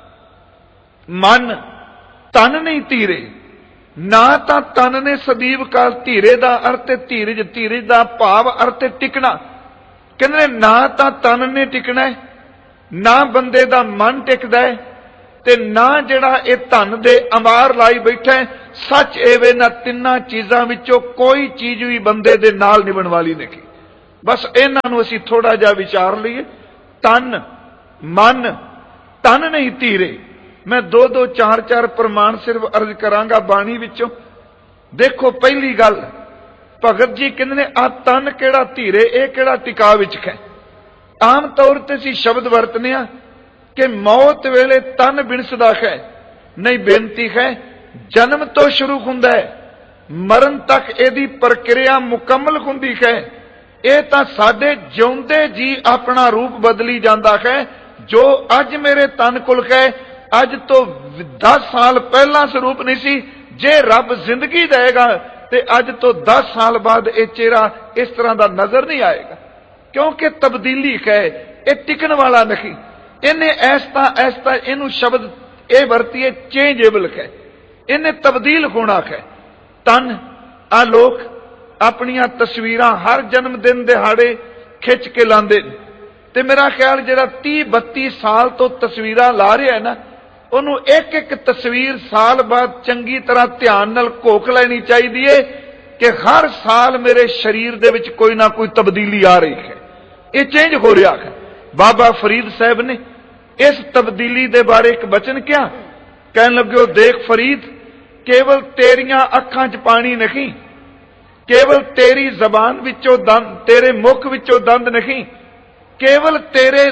S2: मन तन नहीं धीरे, ना तां तन ने सदीव काल धीरे दा अर्थ धीरज, धीरज दा भाव अर्थ टिकना। कहंदे ना तां तन ने टिकना है, ना बंदे दा मन टिकदा है, ते ना जिहड़ा ये धन दे अंबार लाई बैठा है। सच एवे ना तिन्ना चीजां विचों कोई चीज भी बंदे दे नाल निभण वाली नहीं। बस इन्हां नूं असीं थोड़ा जिहा विचार लईए। तन मन तन नहीं धीरे। मैं दो दो चार चार प्रमाण सिर्फ अर्ज करांगा बाणी विचों। देखो पहली गल भगत जी कहंदे ने आ तन किहड़ा धीरे ए किहड़ा टिका विच है। आम तौर ते असीं शब्द वरतने आ कि मौत वेले तन बिनसदा है। नहीं, बेनती है जन्म तो शुरू हुंदा है, मरण तक इहदी प्रक्रिया मुकम्मल हुंदी है। ਇਹ ਤਾਂ ਸਾਡੇ ਜਿਉਂਦੇ ਜੀ ਆਪਣਾ ਰੂਪ ਬਦਲੀ ਜਾਂਦਾ ਹੈ। ਜੋ ਅੱਜ ਮੇਰੇ ਤਨ ਕੋਲ ਹੈ, ਅੱਜ ਤੋਂ ਦਸ ਸਾਲ ਪਹਿਲਾਂ ਸਰੂਪ ਨਹੀਂ ਸੀ। ਜੇ ਰੱਬ ਜ਼ਿੰਦਗੀ ਦੇਗਾ ਤੇ ਅੱਜ ਤੋਂ ਦਸ ਸਾਲ ਬਾਅਦ ਇਹ ਚਿਹਰਾ ਇਸ ਤਰ੍ਹਾਂ ਦਾ ਨਜ਼ਰ ਨਹੀਂ ਆਏਗਾ, ਕਿਉਂਕਿ ਤਬਦੀਲੀ ਹੈ, ਇਹ ਟਿਕਣ ਵਾਲਾ ਨਹੀਂ। ਇਹਨੇ ਐਸਤਾ ਐਸਤਾ ਇਹਨੂੰ ਸ਼ਬਦ ਇਹ ਵਰਤੀਏ ਚੇਂਜੇਬਲ ਹੈ, ਇਹਨੇ ਤਬਦੀਲ ਹੋਣਾ ਹੈ। ਤਨ ਆ ਲੋਕ ਆਪਣੀਆਂ ਤਸਵੀਰਾਂ ਹਰ ਜਨਮ ਦਿਨ ਦਿਹਾੜੇ ਖਿੱਚ ਕੇ ਲਾਉਂਦੇ ਨੇ ਤੇ ਮੇਰਾ ਖਿਆਲ ਜਿਹੜਾ ਤੀਹ ਬੱਤੀ ਸਾਲ ਤੋਂ ਤਸਵੀਰਾਂ ਲਾ ਰਿਹਾ ਹੈ ਨਾ, ਉਹਨੂੰ ਇੱਕ ਇੱਕ ਤਸਵੀਰ ਸਾਲ ਬਾਅਦ ਚੰਗੀ ਤਰ੍ਹਾਂ ਧਿਆਨ ਨਾਲ ਘੋਖ ਲੈਣੀ ਚਾਹੀਦੀ ਹੈ ਕਿ ਹਰ ਸਾਲ ਮੇਰੇ ਸਰੀਰ ਦੇ ਵਿੱਚ ਕੋਈ ਨਾ ਕੋਈ ਤਬਦੀਲੀ ਆ ਰਹੀ ਹੈ, ਇਹ ਚੇਂਜ ਹੋ ਰਿਹਾ ਹੈ। ਬਾਬਾ ਫਰੀਦ ਸਾਹਿਬ ਨੇ ਇਸ ਤਬਦੀਲੀ ਦੇ ਬਾਰੇ ਇੱਕ ਬਚਨ ਕਿਹਾ। ਕਹਿਣ ਲੱਗੇ, ਦੇਖ ਫਰੀਦ, ਕੇਵਲ ਤੇਰੀਆਂ ਅੱਖਾਂ 'ਚ ਪਾਣੀ ਨਹੀਂ, केवल तेरी जबान विचों दंद, तेरे मुख विचों दंद नहीं, केवल तेरे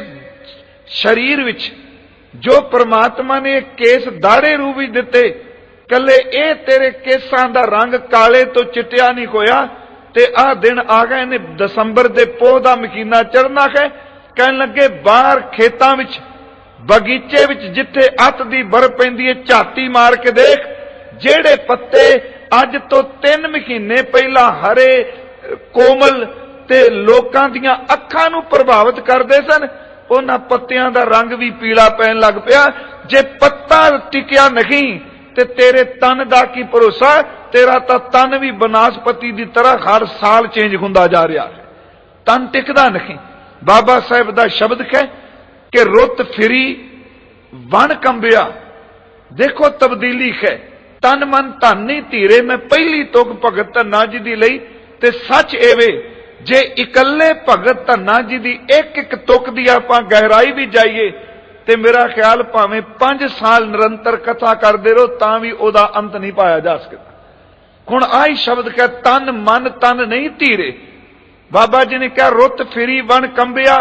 S2: शरीर विच जो परमात्मा ने केस दाड़े रूप विच दिते, कले ए तेरे केसां दा रंग काले तो चिट्टिया नहीं होया। ते आ दिन आ गए ने दसंबर दे पोह दा महीना चढ़ना है। कहन लगे, बाहर खेतां विच बगीचे विच जिथे अत दी बर्फ पैंदी है, झाती मार के देख, जेड़े पत्ते अज तो तीन महीने पहला हरे कोमल ते लोकां दियां अखां नूं प्रभावित करदे सन, उन्हां पत्तियां दा रंग भी पीला पैन लग पिया। जे पत्ता टिकिया नहीं ते तेरे तन दा की भरोसा, तेरा तां तन भी बनस्पति दी तरह हर साल चेंज हुंदा जा रहा है, तन टिकदा नहीं। बाबा साहब दा शब्द है कि रुत फिरी वन कंबिया। देखो तब्दीली है। तन मन धन नहीं धीरे। मैं पहली तुक भगत धन्ना जी दी लई ते सच एवे, जे इकल्ले भगत धन्ना जी दी एक एक तुक दी आपां गहराई भी जाइए ते मेरा ख्याल भावें पांच साल निरंतर कथा करदे रहो तां भी ओदा अंत नहीं पाया जा सकता। हुण आई शब्द कह, तन मन तन नहीं धीरे। बाबा जी ने कहा, रुत फिरी वन कंबिया,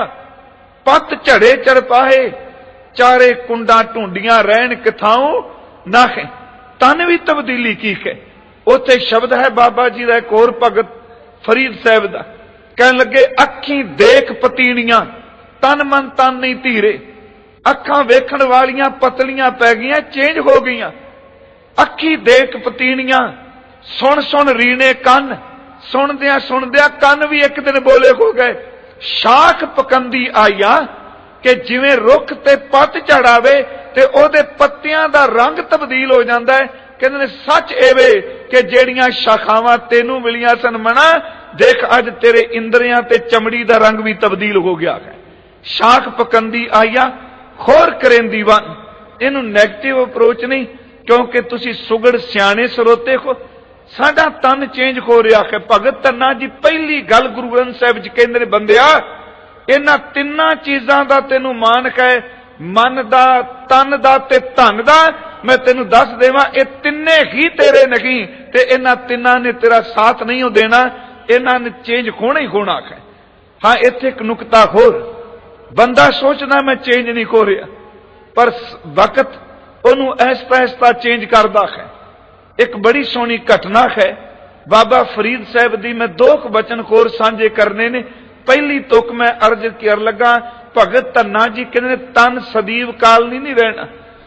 S2: पत झड़े चरपाहे, चारे कुंडा ढूंडियां रहन किथाओं नाखे। तन भी तब्दीली की है। उत्थे शब्द है बाबा जी का एक होर भगत फरीद साहब का, कहन लगे, अखी देख पतीणियां, तन मन तन नहीं धीरे। अखां वेखण वालियां पतलियां पै गईयां, चेंज हो गईयां। अखी देख पतीणियां, सुन सुन रीने कन, सुनदियां सुनदियां कन भी एक दिन बोले हो गए। शाख पकंदी आईया कि जिवें रुख ते पत झड़ावे ते ओदे पत्तियां दा रंग तब्दील हो जाता है। कहते ने सच एवे कि जेड़ियां शाखावां तेनू मिलियां सन मना, देख अज तेरे इंद्रियां ते चमड़ी दा रंग भी तब्दील हो गया है। शाख पकंदी आईया खोर करेंदी वन। इनू नैगेटिव अप्रोच नहीं, क्योंकि तुसी सुगड़ सियाणे सरोते हो। साडा तन चेंज हो रहा है। भगत धन्ना जी पहली गल गुरु ग्रंथ साहिब च कहंदे ने, बंदिया इन्हां तिन्नां चीजां दा तैनू मान है, मन दा, तन दा ते धन दा। मैं तेनू दस देवां, ये तिन्ने ही तेरे नहीं ते इन्हां तिन्नां ने तेरा साथ नहीं हो देना, इन्हां ने चेंज होना ही होना है। हाँ, इत्थे एक नुकता होर, बंदा सोचदा मैं चेंज नहीं हो रहा, पर वक्त उन्होंने ऐसता ऐसता चेंज करता है। एक बड़ी सोहनी घटना है बाबा फरीद साहब दी। मैं दो बचन होर सांझे करने ने। पहली तुक मैं अर्ज कर लगा, भगत धन्ना जी कहते तन सदीव काल नहीं, नहीं रहना।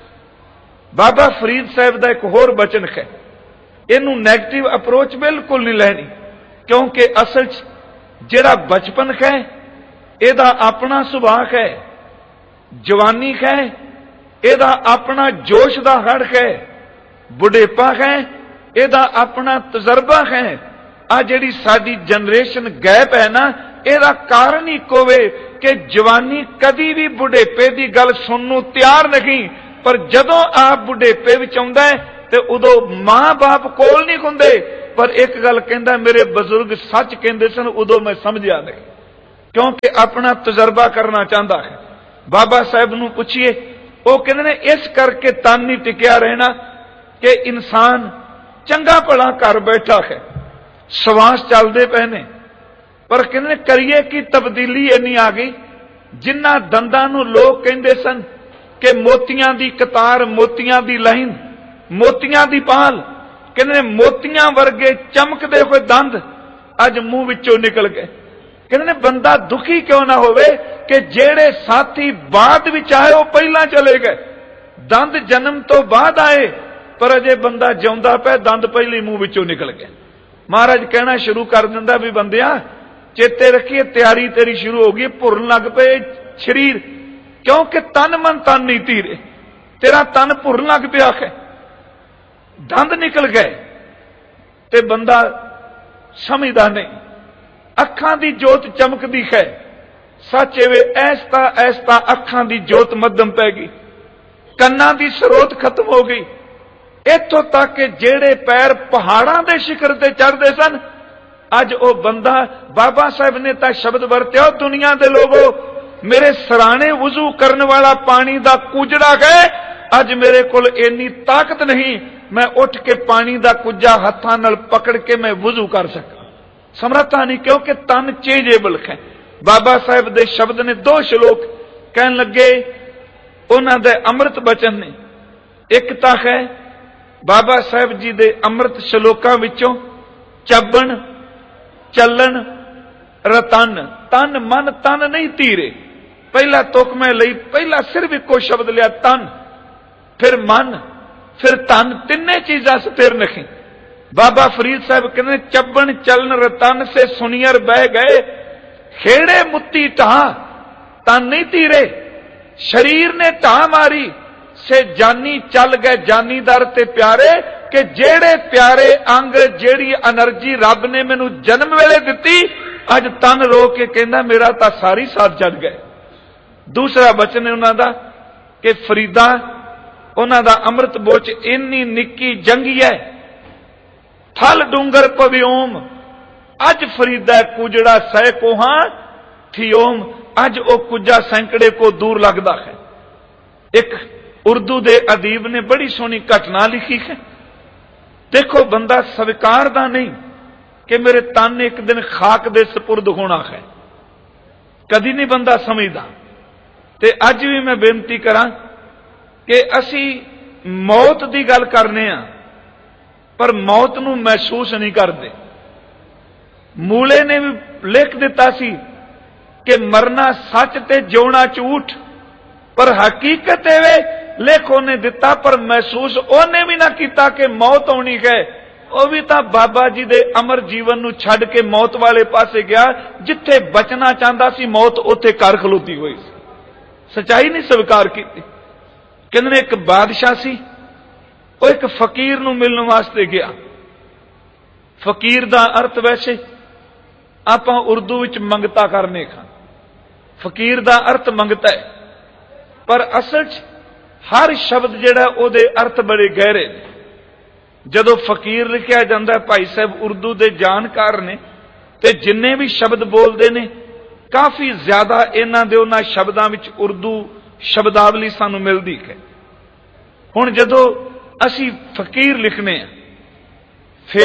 S2: बाबा फरीद साहब का एक होर बचन है, इनू नैगेटिव अप्रोच बिल्कुल नहीं लेनी, क्योंकि असल जिहड़ा बचपन है इहदा अपना सुभाव है, जवानी है इहदा अपना जोश दा हड़ है, बुढ़ेपा है इहदा अपना तजर्बा है। आ जिहड़ी साडी जनरेशन गैप है ना, इहदा कारण ही कोवे कि जवानी कदी भी बुढ़ेपे की गल सुनने तैयार नहीं, पर जदों आप बुढ़ेपे विच आउंदा है ते उदों मां बाप कोल नहीं हुंदे। पर एक गल कहंदा, मेरे बजुर्ग सच कहंदे सन, उदों मैं समझिया नहीं। क्योंकि अपना तजर्बा करना चाहता है। बाबा साहब नूं पुछिए, वो कहते ने इस करके तन नहीं टिकिया रहना कि इंसान चंगा भला घर बैठा है, श्वास चलते पे ने, पर कहते करिए कि तब्दीली इन्नी आ गई, जिन्हां दंदां नूं लोग कहंदे सन कि मोतियां दी कतार, मोतियां दी लाइन, मोतियां दी पाल, कहते मोतियां वर्गे चमकदे हुए दंद अज मूंह विचों निकल गए। कहते बंदा दुखी क्यों ना होवे कि जेड़े साथी बाद विच आए वो पहला चले गए। दंद जन्म तो बाद आए, पर अजे बंदा जिउंदा पे, दंद पहले मूंह विचों निकल गए। महाराज कहना शुरू कर दिंदा भी बंदिया चेते रखिए, तैयारी तेरी शुरू हो गई, भुरन लग पे शरीर, क्योंकि तन मन तन नहीं धीरे, तेरा तन भुरन लग पिया है, दंद निकल गए ते बंदा समझदा नहीं। अखां दी जोत चमकदी है, सच एवे ऐसता ऐसता अखां दी जोत मध्यम पै गई, कन्नां दी स्रोत खत्म हो गई, इत्थों तक कि जेड़े पैर पहाड़ां दे शिखर ते चढ़दे सन, अज ओ बंदा, बाबा साहब ने तां शब्द वरत्या, दुनिया दे लोगो मेरे सराणे वुजू करने वाला पानी दा कुजड़ा है, अज मेरे कोल इन्नी ताकत नहीं मैं उठ के पानी दा कुजा हत्थां नाल पकड़ के मैं वुजू कर सका, समर्था नहीं, क्योंकि तन चेंजेबल है। बाबा साहब दे शब्द ने दो श्लोक कहन लगे, उन्हां दे अमृत बचन ने, एक तां है बाबा साहब जी दे अमृत श्लोकां विचों चबन चलन रतन, तन मन तन नहीं धीरे, पहला तुक मैं लई, पहला सिर्फ इको शब्द लिया तन, फिर मन, फिर तन, तिन्ने चीजा स्थिर नहीं। बाबा फरीद साहब कहते चबन चलन रतन से सुनियर बह गए, खेड़े मुत्ती ढा तन नहीं धीरे, शरीर ने ढा मारी से जानी चल गए जानी दर ते प्यारे, कि जेड़े प्यारे अंग जेड़ी एनर्जी रब ने मैनू जन्म वेले दिती, अज तन रो के कहंदा मेरा तां सारी साथ चढ़ गए। दूसरा बचन है उन्हां दा कि फरीदा उन्हां दा अमृत बोच इन्नी निक्की जंगी है, थल डूंगर पविओम, अज फरीदा कुजड़ा सै कोहां थियोम, अज ओ कुजा सैकड़े को दूर लगदा है। एक उर्दू दे अदीब ने बड़ी सोहनी घटना लिखी है, देखो बंदा स्वीकारदा नहीं कि मेरे तन एक दिन खाक दे सपुर्द होना है, कदी नहीं बंदा समझदा। ते अज भी मैं बेनती करा कि असी मौत की गल करने आ, पर मौत नूं महसूस नहीं करते। मूले ने भी लिख दिता सी कि मरना सच ते जिउना झूठ, पर हकीकत एवे लिख उन्हें दिता, पर महसूस उन्हें भी ना किया कि मौत आनी है। वह भी तो बाबा जी दे अमर जीवन नूं छड्ड के मौत वाले पासे गया, जिथे बचना चाहता सी मौत उथे कर खलोती हुई, सच्चाई नहीं स्वीकार की। कहंदे एक बादशाह सी, वो एक फकीर नूं मिलण वास्ते गया। फकीर दा अर्थ वैसे आपां उर्दू विच मंगता करने खां, फकीर दा अर्थ मंगता है, पर असल च हर शब्द जिहड़ा उहदे अर्थ बड़े गहरे ने। जदों फकीर लिखिया जांदा, भाई साहब उर्दू दे जानकार ने ते जिन्ने भी शब्द बोलते ने काफी ज्यादा इन्हां दे उन्हां शब्दां विच उर्दू शब्दावली सानू मिलदी है। हुण जदों असी फकीर लिखने आ, फे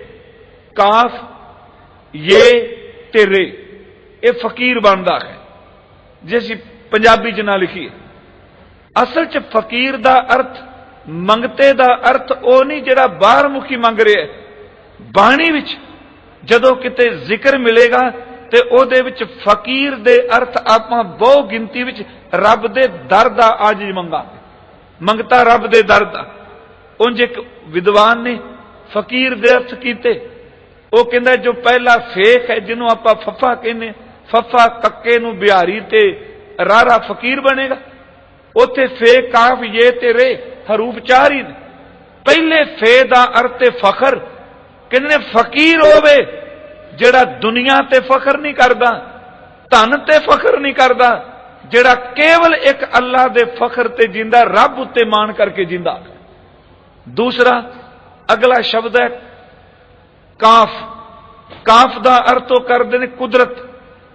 S2: काफ ये ते रे, ये फकीर बनदा है। जे असी पंजाबी च ना लिखीए, असल च फकीर दा अर्थ, मंगते दा अर्थ ओ नहीं जिहड़ा बाहर मुखी मंग रहा है। बाणी विच जदों किते जिक्र मिलेगा ते ओदे विच फकीर दे अर्थ आपां बहु गिनती विच रब दे दर दा आजिज मंगा, मंगता रब दे दर दा। उंज एक विद्वान ने फकीर दे अर्थ कीते, वो कहंदा जो पहला फेख है जिन्हों आपां फफा कहने, फफा कक्के नूं बिहारी ते रारा फकीर बनेगा। उथे फे काफ ये ते रे हरूफ चार ही, पहले फे दा अर्थ फखर, कहंदे फकीर होवे जिहड़ा दुनिया ते फखर नहीं करदा, धन ते फखर नहीं करदा, जिहड़ा केवल एक अल्लाह दे फखर ते जिंदा, रब उत्ते मान करके जिंदा। दूसरा अगला शब्द है काफ, काफ दा अर्थ करदे ने कुदरत,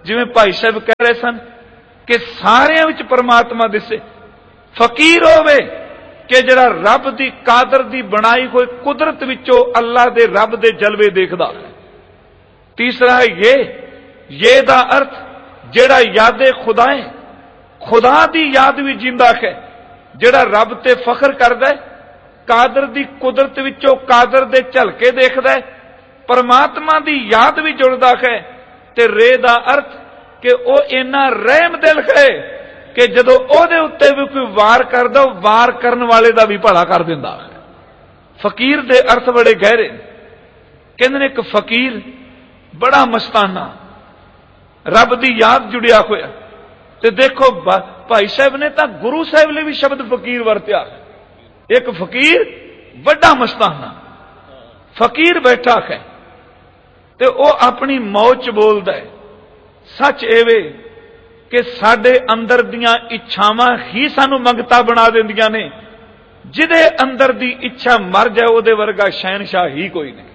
S2: जिवें भाई साहब कह रहे सन कि सारिਆਂ ਵਿੱਚ परमात्मा दिसे। फकीर होवे कि जिहड़ा रब दी कादर दी बनाई हुई कुदरत विचों अल्लाह दे रब दे जलवे देखदा है। तीसरा है ये ये दा अर्थ जिहड़ा यादे खुदा है, खुदा दी याद भी जिंदा है, जिहड़ा रब ते फखर करदा है, कादर दी कुदरत विचों कादर दे झलके देखदा है, परमात्मा दी याद भी जुड़दा है। ते रे दा अर्थ कि वो इन्ना रहम दिल है कि जदों ओहदे उत्ते भी कोई वार करदा वार करन वाले दा भी भला कर दिंदा है। फकीर दे अर्थ बड़े गहरे। कहंदे ने एक फकीर बड़ा मस्ताना, रब दी याद जुड़िया होया। ते देखो भाई साहब ने तां गुरु साहब लिए भी शब्द फकीर वरत्या। एक फकीर बड़ा मस्ताना, फकीर बैठा है ते वो अपनी मौज बोलदा है। सच एवे कि साडे अंदर दियां इच्छावां ही सानू मंगता बना दिंदियां ने। जिहदे अंदर दी इच्छा मर जाए उहदे वर्गा शहनशाह ही कोई नहीं।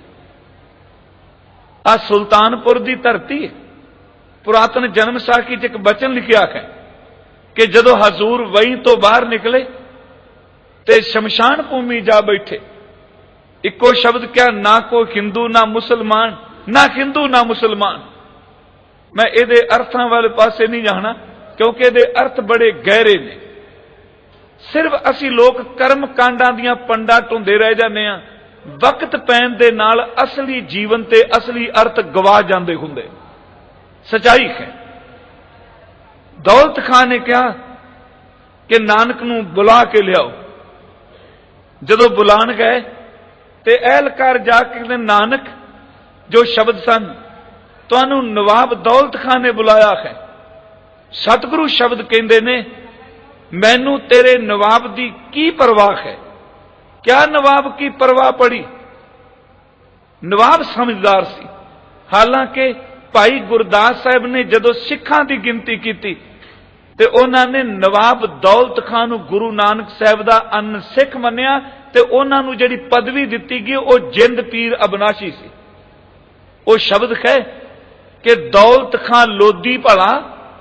S2: आ सुल्तानपुर दी धरती है। पुरातन जन्म साखी च एक बचन लिखिया है कि जदों हजूर वही तो बाहर निकले ते शमशान भूमि जा बैठे। इको शब्द क्या, ना कोई हिंदू ना मुसलमान, ना हिंदू ना मुसलमान। मैं इहदे अर्थां वाले पासे नहीं जाना क्योंकि इहदे अर्थ बड़े गहरे ने। सिर्फ असी लोग कर्म कांडां दियां पंडां ढूंढे रह जाने आ, वक्त पैण दे नाल असली जीवन ते असली अर्थ गवा जांदे हुंदे। सच्चाई है। दौलत खां ने कहा कि नानक नूं बुला के लियाओ। जदों बुलाण गए ते एहलकार जाके कहंदे नानक जो शब्द सन तुहानूं नवाब दौलत खां ने बुलाया है। सतगुरु शब्द कहंदे ने मैनू तेरे नवाब दी की परवाह है। क्या नवाब की परवाह पड़ी? नवाब समझदार सी। हालांकि भाई गुरदास साहब ने जदों सिखां दी गिनती की ते उन्हां ने नवाब दौलत खां नूं गुरु नानक साहब दा अन सिख मन्निया ते उन्हां नूं जिहड़ी पदवी दित्ती गई वो जिंद पीर अबनाशी सी। वो शब्द है कि दौलत खां लोधी भला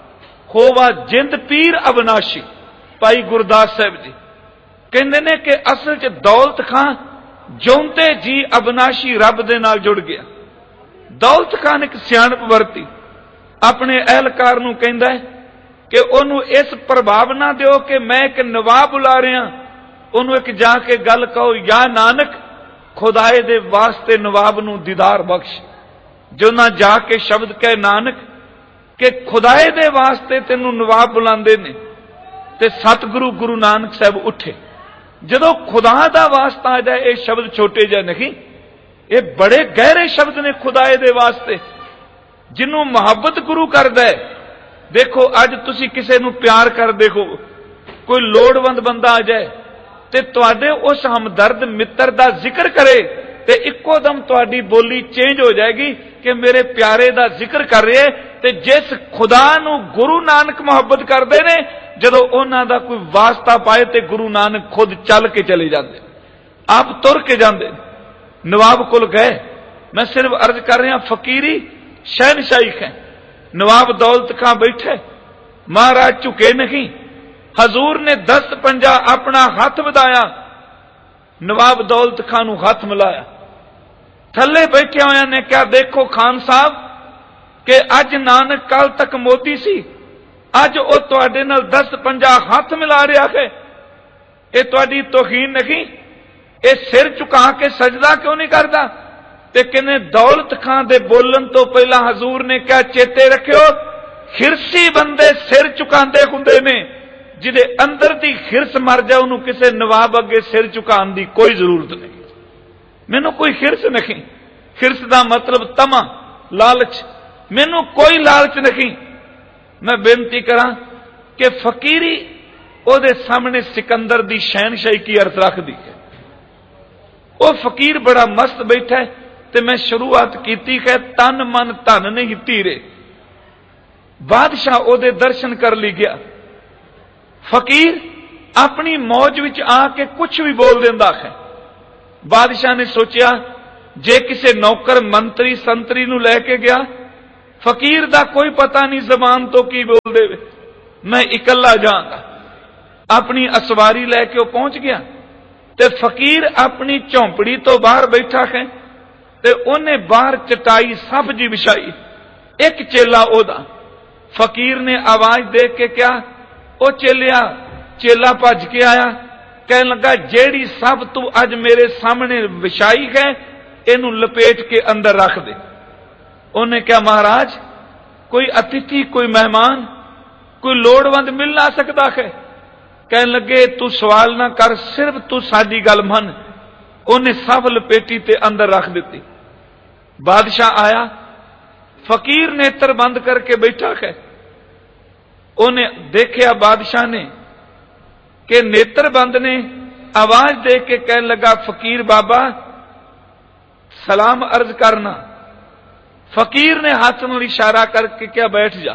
S2: होवा जिंद पीर अबनाशी। भाई गुरदास साहब जी कहंदे ने कि असल च दौलत खां जिउंदे जी अबनाशी रब दे नाल जुड़ गया। दौलत खां ने एक सियाणप वरती, अपने एहलकार नूं कहंदा है कि ओनू इस प्रभाव ना दिओ कि मैं एक नवाब बुला रहा, ओनू एक जाके गल कहो या नानक खुदाए दे वास्ते नवाब नूं दीदार बख्श। जो ना जाके शब्द कहे नानक कि खुदाए दे वास्ते तेनू नवाब बुलांदे ने ते सतगुरु गुरु नानक साहब उठे। जदों खुदा दा वास्ता आ जाए ये शब्द छोटे जा नहीं, ये बड़े गहरे शब्द ने खुदाए दे वास्ते। जिन्हों मुहब्बत गुरु करदा है। देखो अज तुसी किसे नूं प्यार कर देखो, कोई लोड़वंद बंदा आ जाए ते तुहाडे उस हमदर्द मित्र दा जिक्र करे ते इक्को दम तुहाडी बोली चेंज हो जाएगी कि मेरे प्यारे दा जिक्र कर रहे। ते जिस खुदा नूं गुरु नानक मुहब्बत करदे ने, जदों उन्हां दा कोई वास्ता पाए ते गुरु नानक खुद चल के चले जाते, आप तुर के जाते। नवाब कोल गए। मैं सिर्फ अर्ज कर रहा फकीरी शहनशाही है। नवाब दौलत खां बैठे, महाराज झुके नहीं। हजूर ने दस पंजा अपना हाथ वधाया, नवाब दौलत खां नूं हाथ मिलाया। थले बैठे होया ने क्या देखो खान साहब कि अज नानक कल तक मोदी सी, अज वो तुहाडे नाल दस पंजा हाथ मिला रहा है। ये तुहाडी तौहीन नहीं? ये सिर झुका के सजदा क्यों नहीं करता? ते कहने दौलत खां दे बोलन तो पहला हजूर ने क्या चेते रखियो, हिरसी बंदे सिर झुकांदे हुंदे ने। जिदे अंदर दी हिरस मर जाए उन्होंने किसी नवाब अगे सिर झुकाने की कोई जरूरत नहीं। मैनू कोई हिरस नहीं। हिरस का मतलब तमा, लालच। मैनू कोई लालच नहीं। मैं बेनती करा कि फकीरी ओदे सामने सिकंदर दी शहनशाही की अर्थ रखदी है। वो फकीर बड़ा मस्त बैठा है ते मैं शुरुआत की है तन मन धन नहीं धीरे। बादशाह ओदे दर्शन कर ली गया। फकीर अपनी मौज विच आके कुछ भी बोल देंदा है। बादशाह ने सोचा जे किसी नौकर मंत्री संतरी नूं लैके गया फकीर दा कोई पता नहीं जबान तो की बोल दे, मैं इकल्ला जाऊंगा। अपनी असवारी लैके पहुंच गया ते फकीर अपनी झोंपड़ी तो बाहर बैठा है ते उन्हें बाहर चटाई सफ जी बिछाई। एक चेला ओदा, फकीर ने आवाज दे के क्या, ओ चेलिया, चेला भज के आया, कह लगा जेड़ी सब तू अज मेरे सामने विछाई है इनू लपेट के अंदर रख दे। उन्हें क्या, महाराज कोई अतिथि, कोई मेहमान, कोई लोड़वंद मिल ना सकता है। कह लगे तू सवाल ना कर, सिर्फ तू साडी गल मन। उन्हें सब लपेटी ते अंदर रख दी। बादशाह आया, फकीर नेत्र बंद करके बैठा है। उन्हें देखिया बादशाह ने कि नेत्र बंद ने, आवाज दे के कह लगा फकीर बाबा सलाम अर्ज करना। फकीर ने हाथ में इशारा करके क्या, बैठ जा।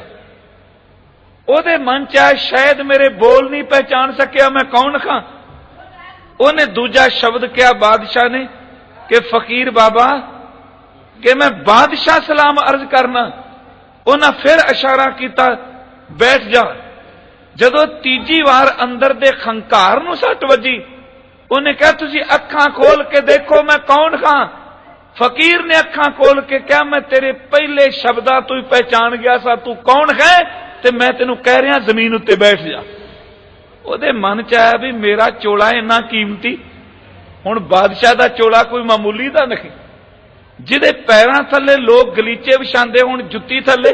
S2: ओदे मन च आया शायद मेरे बोल नहीं पहचान सकिया, मैं कौन खां। उन्हें दूजा शब्द क्या बादशाह ने कि फकीर बाबा कि मैं बादशाह सलाम अर्ज करना। उन्हें फिर इशारा किया बैठ जा। जदों तीजी बार अंदर दे खंकार नूं सट वजी, उन्हें कहा तुसी अखां खोल के देखो मैं कौन खां। फकीर ने अखां खोल के क्या, मैं तेरे पहले शब्दां तू ही पहचान गया सा, तू कौन है ते मैं तेनू कह रहा जमीन उत्ते बैठ जा। ओदे मन च आया भी मेरा चोला इन्ना कीमती, हुण बादशाह दा चोला कोई मामूली दा नहीं, जिहदे पैरां थल्ले लोग गलीचे विछांदे हुण जुत्ती थल्ले।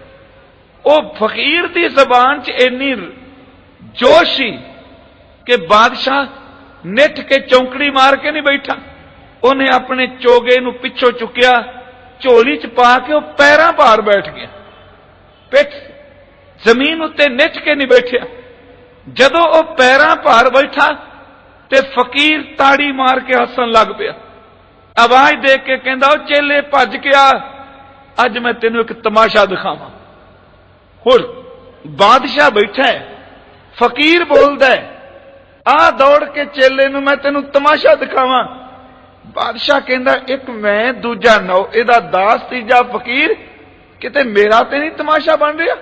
S2: ओ फकीर दी जबान च इन्नी जोश सी कि बादशाह निठ के चौंकड़ी मार के नहीं बैठा। उन्हें अपने चोगे नूं पिछों चुकिया, झोली च पा के वो पैरां भार बैठ गया, पिठ जमीन उत्ते निठ के नहीं बैठा। जदों वो पैरां भार बैठा ते फकीर ताड़ी मार के हसन लग पिया। आवाज दे के कहंदा, ओ चेले भज के आ, अज मैं तेनू एक तमाशा दिखावां। हुण बादशाह बैठा है, फकीर बोलदा है, आ दौड़ के चेले नूं मैं तेनू तमाशा दिखावां। बादशाह कहंदा एक मैं दूजा नौ, इहदा दास तीजा फकीर, किते मेरा ते नहीं तमाशा बन रहा।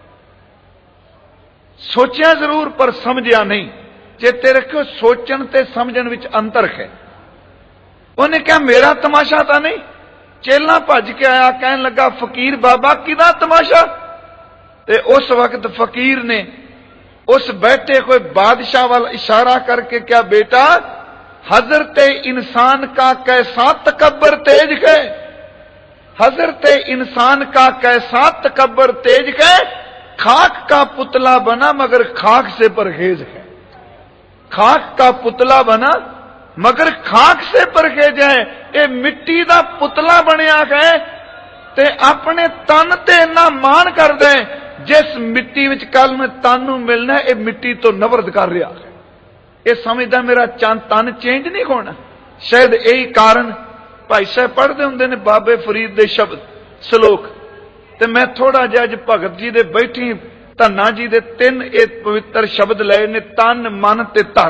S2: सोचिया जरूर पर समझिया नहीं। चेते रखियो सोचण ते समझण विच अंतर है। उन्हें क्या मेरा तमाशा तो नहीं। चेला भज के आया, कहन लगा फकीर बाबा किदा तमाशा। ते उस वक्त फकीर ने उस बैठे कोई बादशाह वाल इशारा करके क्या, बेटा हजरत इंसान का कैसा तकब्बर तेज है, हजरत इंसान का कैसा तकब्बर तेज है, खाक का पुतला बना मगर खाक से परहेज है। खाक का पुतला बना मगर खाक से परहेज है। ये मिट्टी का पुतला बनया है ते अपने तन ते इन्ना मान कर दे जिस मिट्टी विच कल में तन नूं मिलना, ये मिट्टी तो नफरत कर रहा है। ये समझदा मेरा चंद तन चेंज नहीं होना। शायद यही कारण भाई साहब पढ़ते होंगे ने बाबे फरीद दे शब्द सलोक, ते मैं थोड़ा जिहा अज भगत जी दे बैठी धन्ना जी दे तीन ये पवित्र शब्द लए ने, तन मन ते तन।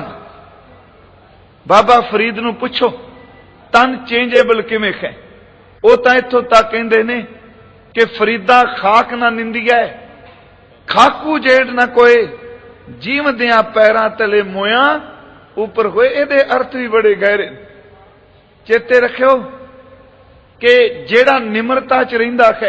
S2: बाबा फरीद नूं पुछो तन चेंजेबल किवें है। वो तां इत्थों तक कहंदे ने कि फरीदा खाक ना निंदिया, खाकू जेड़ ना कोई, जीवदियां पैरां तले मोया ऊपर होए। इहदे अर्थ भी बड़े गहरे। चेते रखियो कि जेड़ा निमरता च रहिंदा है,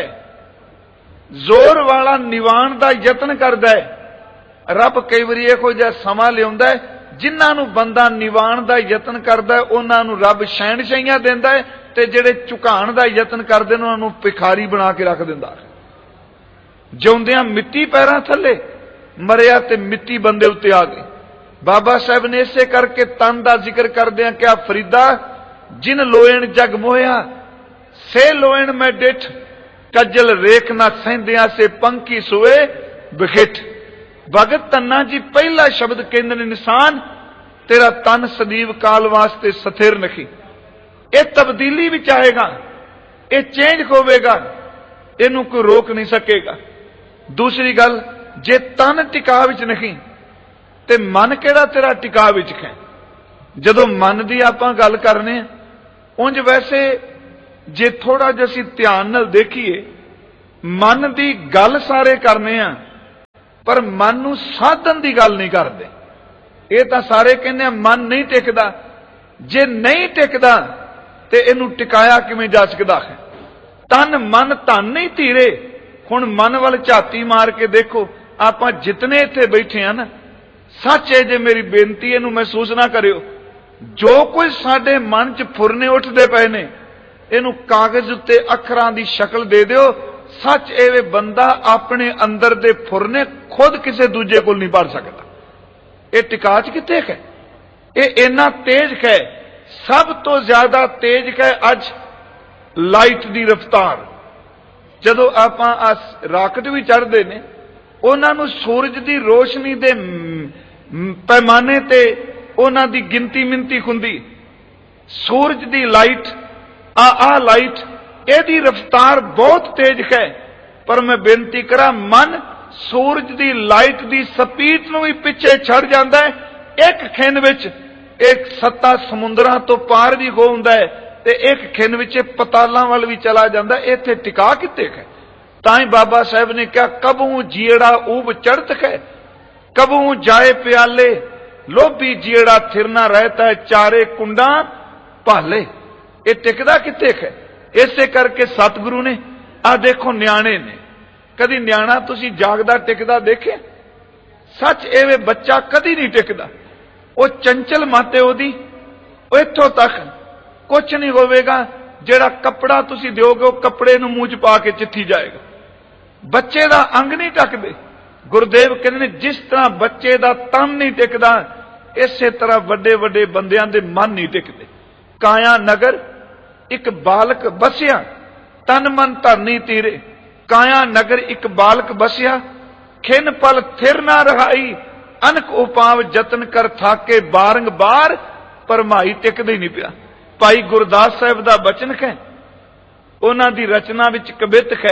S2: जोर वाला निवाण दा यतन करदा है, रब कई वारी इहो जिहा समां लिआउंदा है जिन्हां नूं बंदा निवाण दा यतन करदा है उन्हां नूं रब शहनशाहियां दिंदा है, ते जेड़े झुकाण दा यतन करदे ने उन्हां नूं भिखारी बना के रख दिंदा है। जिउंदियां मिट्टी पैरां थल्ले, मरिया ते मिट्टी बंदे उत्ते आ गई। बाबा साहब ने इसे करके तन का जिक्र करदे क्या, फरीदा जिन लोयण जग मोया से लोयण मैं डिठ, कजल रेख ना सहंदियां से पंखी सुए बिखिठ। भगत धन्ना जी पहला शब्द कहंदे ने, निशान तेरा तन सदीव काल वास्ते स्थिर नहीं। ये तब्दीली विच आएगा, ये चेंज होवेगा, इनू कोई रोक नहीं सकेगा। दूसरी गल, जे तन टिका विच नहीं ते मन केड़ा तेरा टिका विच है। जदों मन की आपां गल करने उंज वैसे जे थोड़ा जिहा असीं ध्यान नाल देखीए ਮਨ ਦੀ ਗੱਲ ਸਾਰੇ ਕਰਨੇ ਆ, ਪਰ ਮਨ ਨੂੰ ਸਾਧਨ ਦੀ ਗੱਲ ਨਹੀਂ ਕਰਦੇ। ਇਹ ਤਾਂ ਸਾਰੇ ਕਹਿੰਦੇ ਆ ਮਨ ਨਹੀਂ ਟਿਕਦਾ। ਜੇ ਨਹੀਂ ਟਿਕਦਾ ਤੇ ਇਹਨੂੰ ਟਿਕਾਇਆ ਕਿਵੇਂ ਜਾ ਸਕਦਾ ਹੈ? ਤਨ ਮਨ ਧਨ ਨਹੀਂ ਧੀਰੇ। ਹੁਣ ਮਨ ਵੱਲ ਝਾਤੀ ਮਾਰ ਕੇ ਦੇਖੋ, ਆਪਾਂ ਜਿਤਨੇ ਇੱਥੇ ਬੈਠੇ ਆ ਨਾ, ਸੱਚ ਹੈ ਜੇ ਮੇਰੀ ਬੇਨਤੀ ਇਹਨੂੰ ਮਹਿਸੂਸ ਨਾ ਕਰਿਓ, ਜੋ ਕੁਝ ਸਾਡੇ ਮਨ 'ਚ ਫੁਰਨੇ ਉੱਠਦੇ ਪਏ ਨੇ, ਇਹਨੂੰ ਕਾਗਜ਼ ਉੱਤੇ ਅੱਖਰਾਂ ਦੀ ਸ਼ਕਲ ਦੇ ਦਿਓ। ਸੱਚ ਇਹ ਬੰਦਾ ਆਪਣੇ ਅੰਦਰ ਦੇ ਫੁਰਨੇ ਖੁਦ ਕਿਸੇ ਦੂਜੇ ਕੋਲ ਨਹੀਂ ਪੜ ਸਕਦਾ। ਇਹ ਟਿਕਾ 'ਚ ਕਿੱਥੇ ਹੈ? ਇਹ ਇੰਨਾ ਤੇਜ਼ ਹੈ, ਸਭ ਤੋਂ ਜ਼ਿਆਦਾ ਤੇਜ਼ ਹੈ ਅੱਜ ਲਾਈਟ ਦੀ ਰਫ਼ਤਾਰ। ਜਦੋਂ ਆਪਾਂ ਆ ਰਾਕਟ ਵੀ ਚੜ੍ਹਦੇ ਨੇ, ਉਹਨਾਂ ਨੂੰ ਸੂਰਜ ਦੀ ਰੋਸ਼ਨੀ ਦੇ ਪੈਮਾਨੇ ਤੇ ਉਹਨਾਂ ਦੀ ਗਿਣਤੀ ਮਿੰਤੀ ਹੁੰਦੀ। ਸੂਰਜ ਦੀ ਲਾਈਟ, ਆ ਆ ਲਾਈਟ, ਇਹਦੀ ਰਫ਼ਤਾਰ ਬਹੁਤ ਤੇਜ਼ ਹੈ। ਪਰ ਮੈਂ ਬੇਨਤੀ ਕਰਾਂ, ਮਨ ਸੂਰਜ ਦੀ ਲਾਈਟ ਦੀ ਸਪੀਡ ਨੂੰ ਵੀ ਪਿੱਛੇ ਛੱਡ ਜਾਂਦਾ ਹੈ। ਇੱਕ ਖਿੰਨ ਵਿੱਚ ਇੱਕ ਸੱਤਾ ਸਮੁੰਦਰਾਂ ਤੋਂ ਪਾਰ ਵੀ ਹੋ ਹੁੰਦਾ ਹੈ, ਤੇ ਇੱਕ ਖਿੰਨ ਵਿੱਚ ਪਤਾਲਾਂ ਵੱਲ ਵੀ ਚਲਾ ਜਾਂਦਾ। ਇੱਥੇ ਟਿਕਾ ਕਿੱਥੇ ਹੈ? ਤਾਂ ਹੀ ਬਾਬਾ ਸਾਹਿਬ ਨੇ ਕਿਹਾ, ਕਬੂ ਜੀੜਾ ਊਬ ਚੜ੍ਹਤ ਹੈ, ਕਬੂ ਜਾਏ ਪਿਆਲੇ, ਲੋਭੀ ਜੀੜਾ ਥਿਰਨਾ ਰਹਿਤਾ ਹੈ, ਚਾਰੇ ਕੁੰਡਾ ਭਾਲੇ। ਇਹ ਟਿਕਦਾ ਕਿੱਥੇ ਹੈ? ਇਸੇ ਕਰਕੇ ਸਤਿਗੁਰੂ ਨੇ, ਆ ਦੇਖੋ ਨਿਆਣੇ ਨੇ, ਕਦੀ ਨਿਆਣਾ ਤੁਸੀਂ ਜਾਗਦਾ ਟਿਕਦਾ ਦੇਖਿਆ? ਸੱਚ ਐਵੇਂ ਬੱਚਾ ਕਦੀ ਨਹੀਂ ਟਿਕਦਾ। ਉਹ ਚੰਚਲ ਮਾਤੇ ਉਹਦੀ, ਉਹ ਇੱਥੋਂ ਤੱਕ ਕੁਛ ਨਹੀਂ ਹੋਵੇਗਾ। ਜਿਹੜਾ ਕੱਪੜਾ ਤੁਸੀਂ ਦਿਓਗੇ, ਉਹ ਕੱਪੜੇ ਨੂੰ ਮੂੰਹ 'ਚ ਪਾ ਕੇ ਚਿੱਥੀ ਜਾਏਗਾ। ਬੱਚੇ ਦਾ ਅੰਗ ਨਹੀਂ ਟਿਕਦੇ। ਗੁਰਦੇਵ ਕਹਿੰਦੇ ਨੇ, ਜਿਸ ਤਰ੍ਹਾਂ ਬੱਚੇ ਦਾ ਤਨ ਨਹੀਂ ਟਿਕਦਾ, ਇਸੇ ਤਰ੍ਹਾਂ ਵੱਡੇ ਵੱਡੇ ਬੰਦਿਆਂ ਦੇ ਮਨ ਨਹੀਂ ਟਿਕਦੇ। ਕਾਇਆ ਨਗਰ ਇੱਕ ਬਾਲਕ ਬਸਿਆ, ਤਨ ਮਨ ਧਰਨੀ ਤੀਰੇ। ਕਾਇਆ ਨਗਰ ਇੱਕ ਬਾਲਕ ਬਸਿਆ, ਖਿੰਨ ਪਲ ਥਿਰ ਨਾ ਰਹਾਈ। ਅਨਕ ਉਪਾਵ ਜਤਨ ਕਰ ਥਾਕੇ, ਬਾਰੰਬਾਰ ਪਰਮਾਈ ਟਿਕਦੇ ਹੀ ਨਹੀਂ ਪਿਆ। ਭਾਈ ਗੁਰਦਾਸ ਸਾਹਿਬ ਦਾ ਬਚਨ ਹੈ, ਉਹਨਾਂ ਦੀ ਰਚਨਾ ਵਿੱਚ ਕਵਿਤ ਹੈ।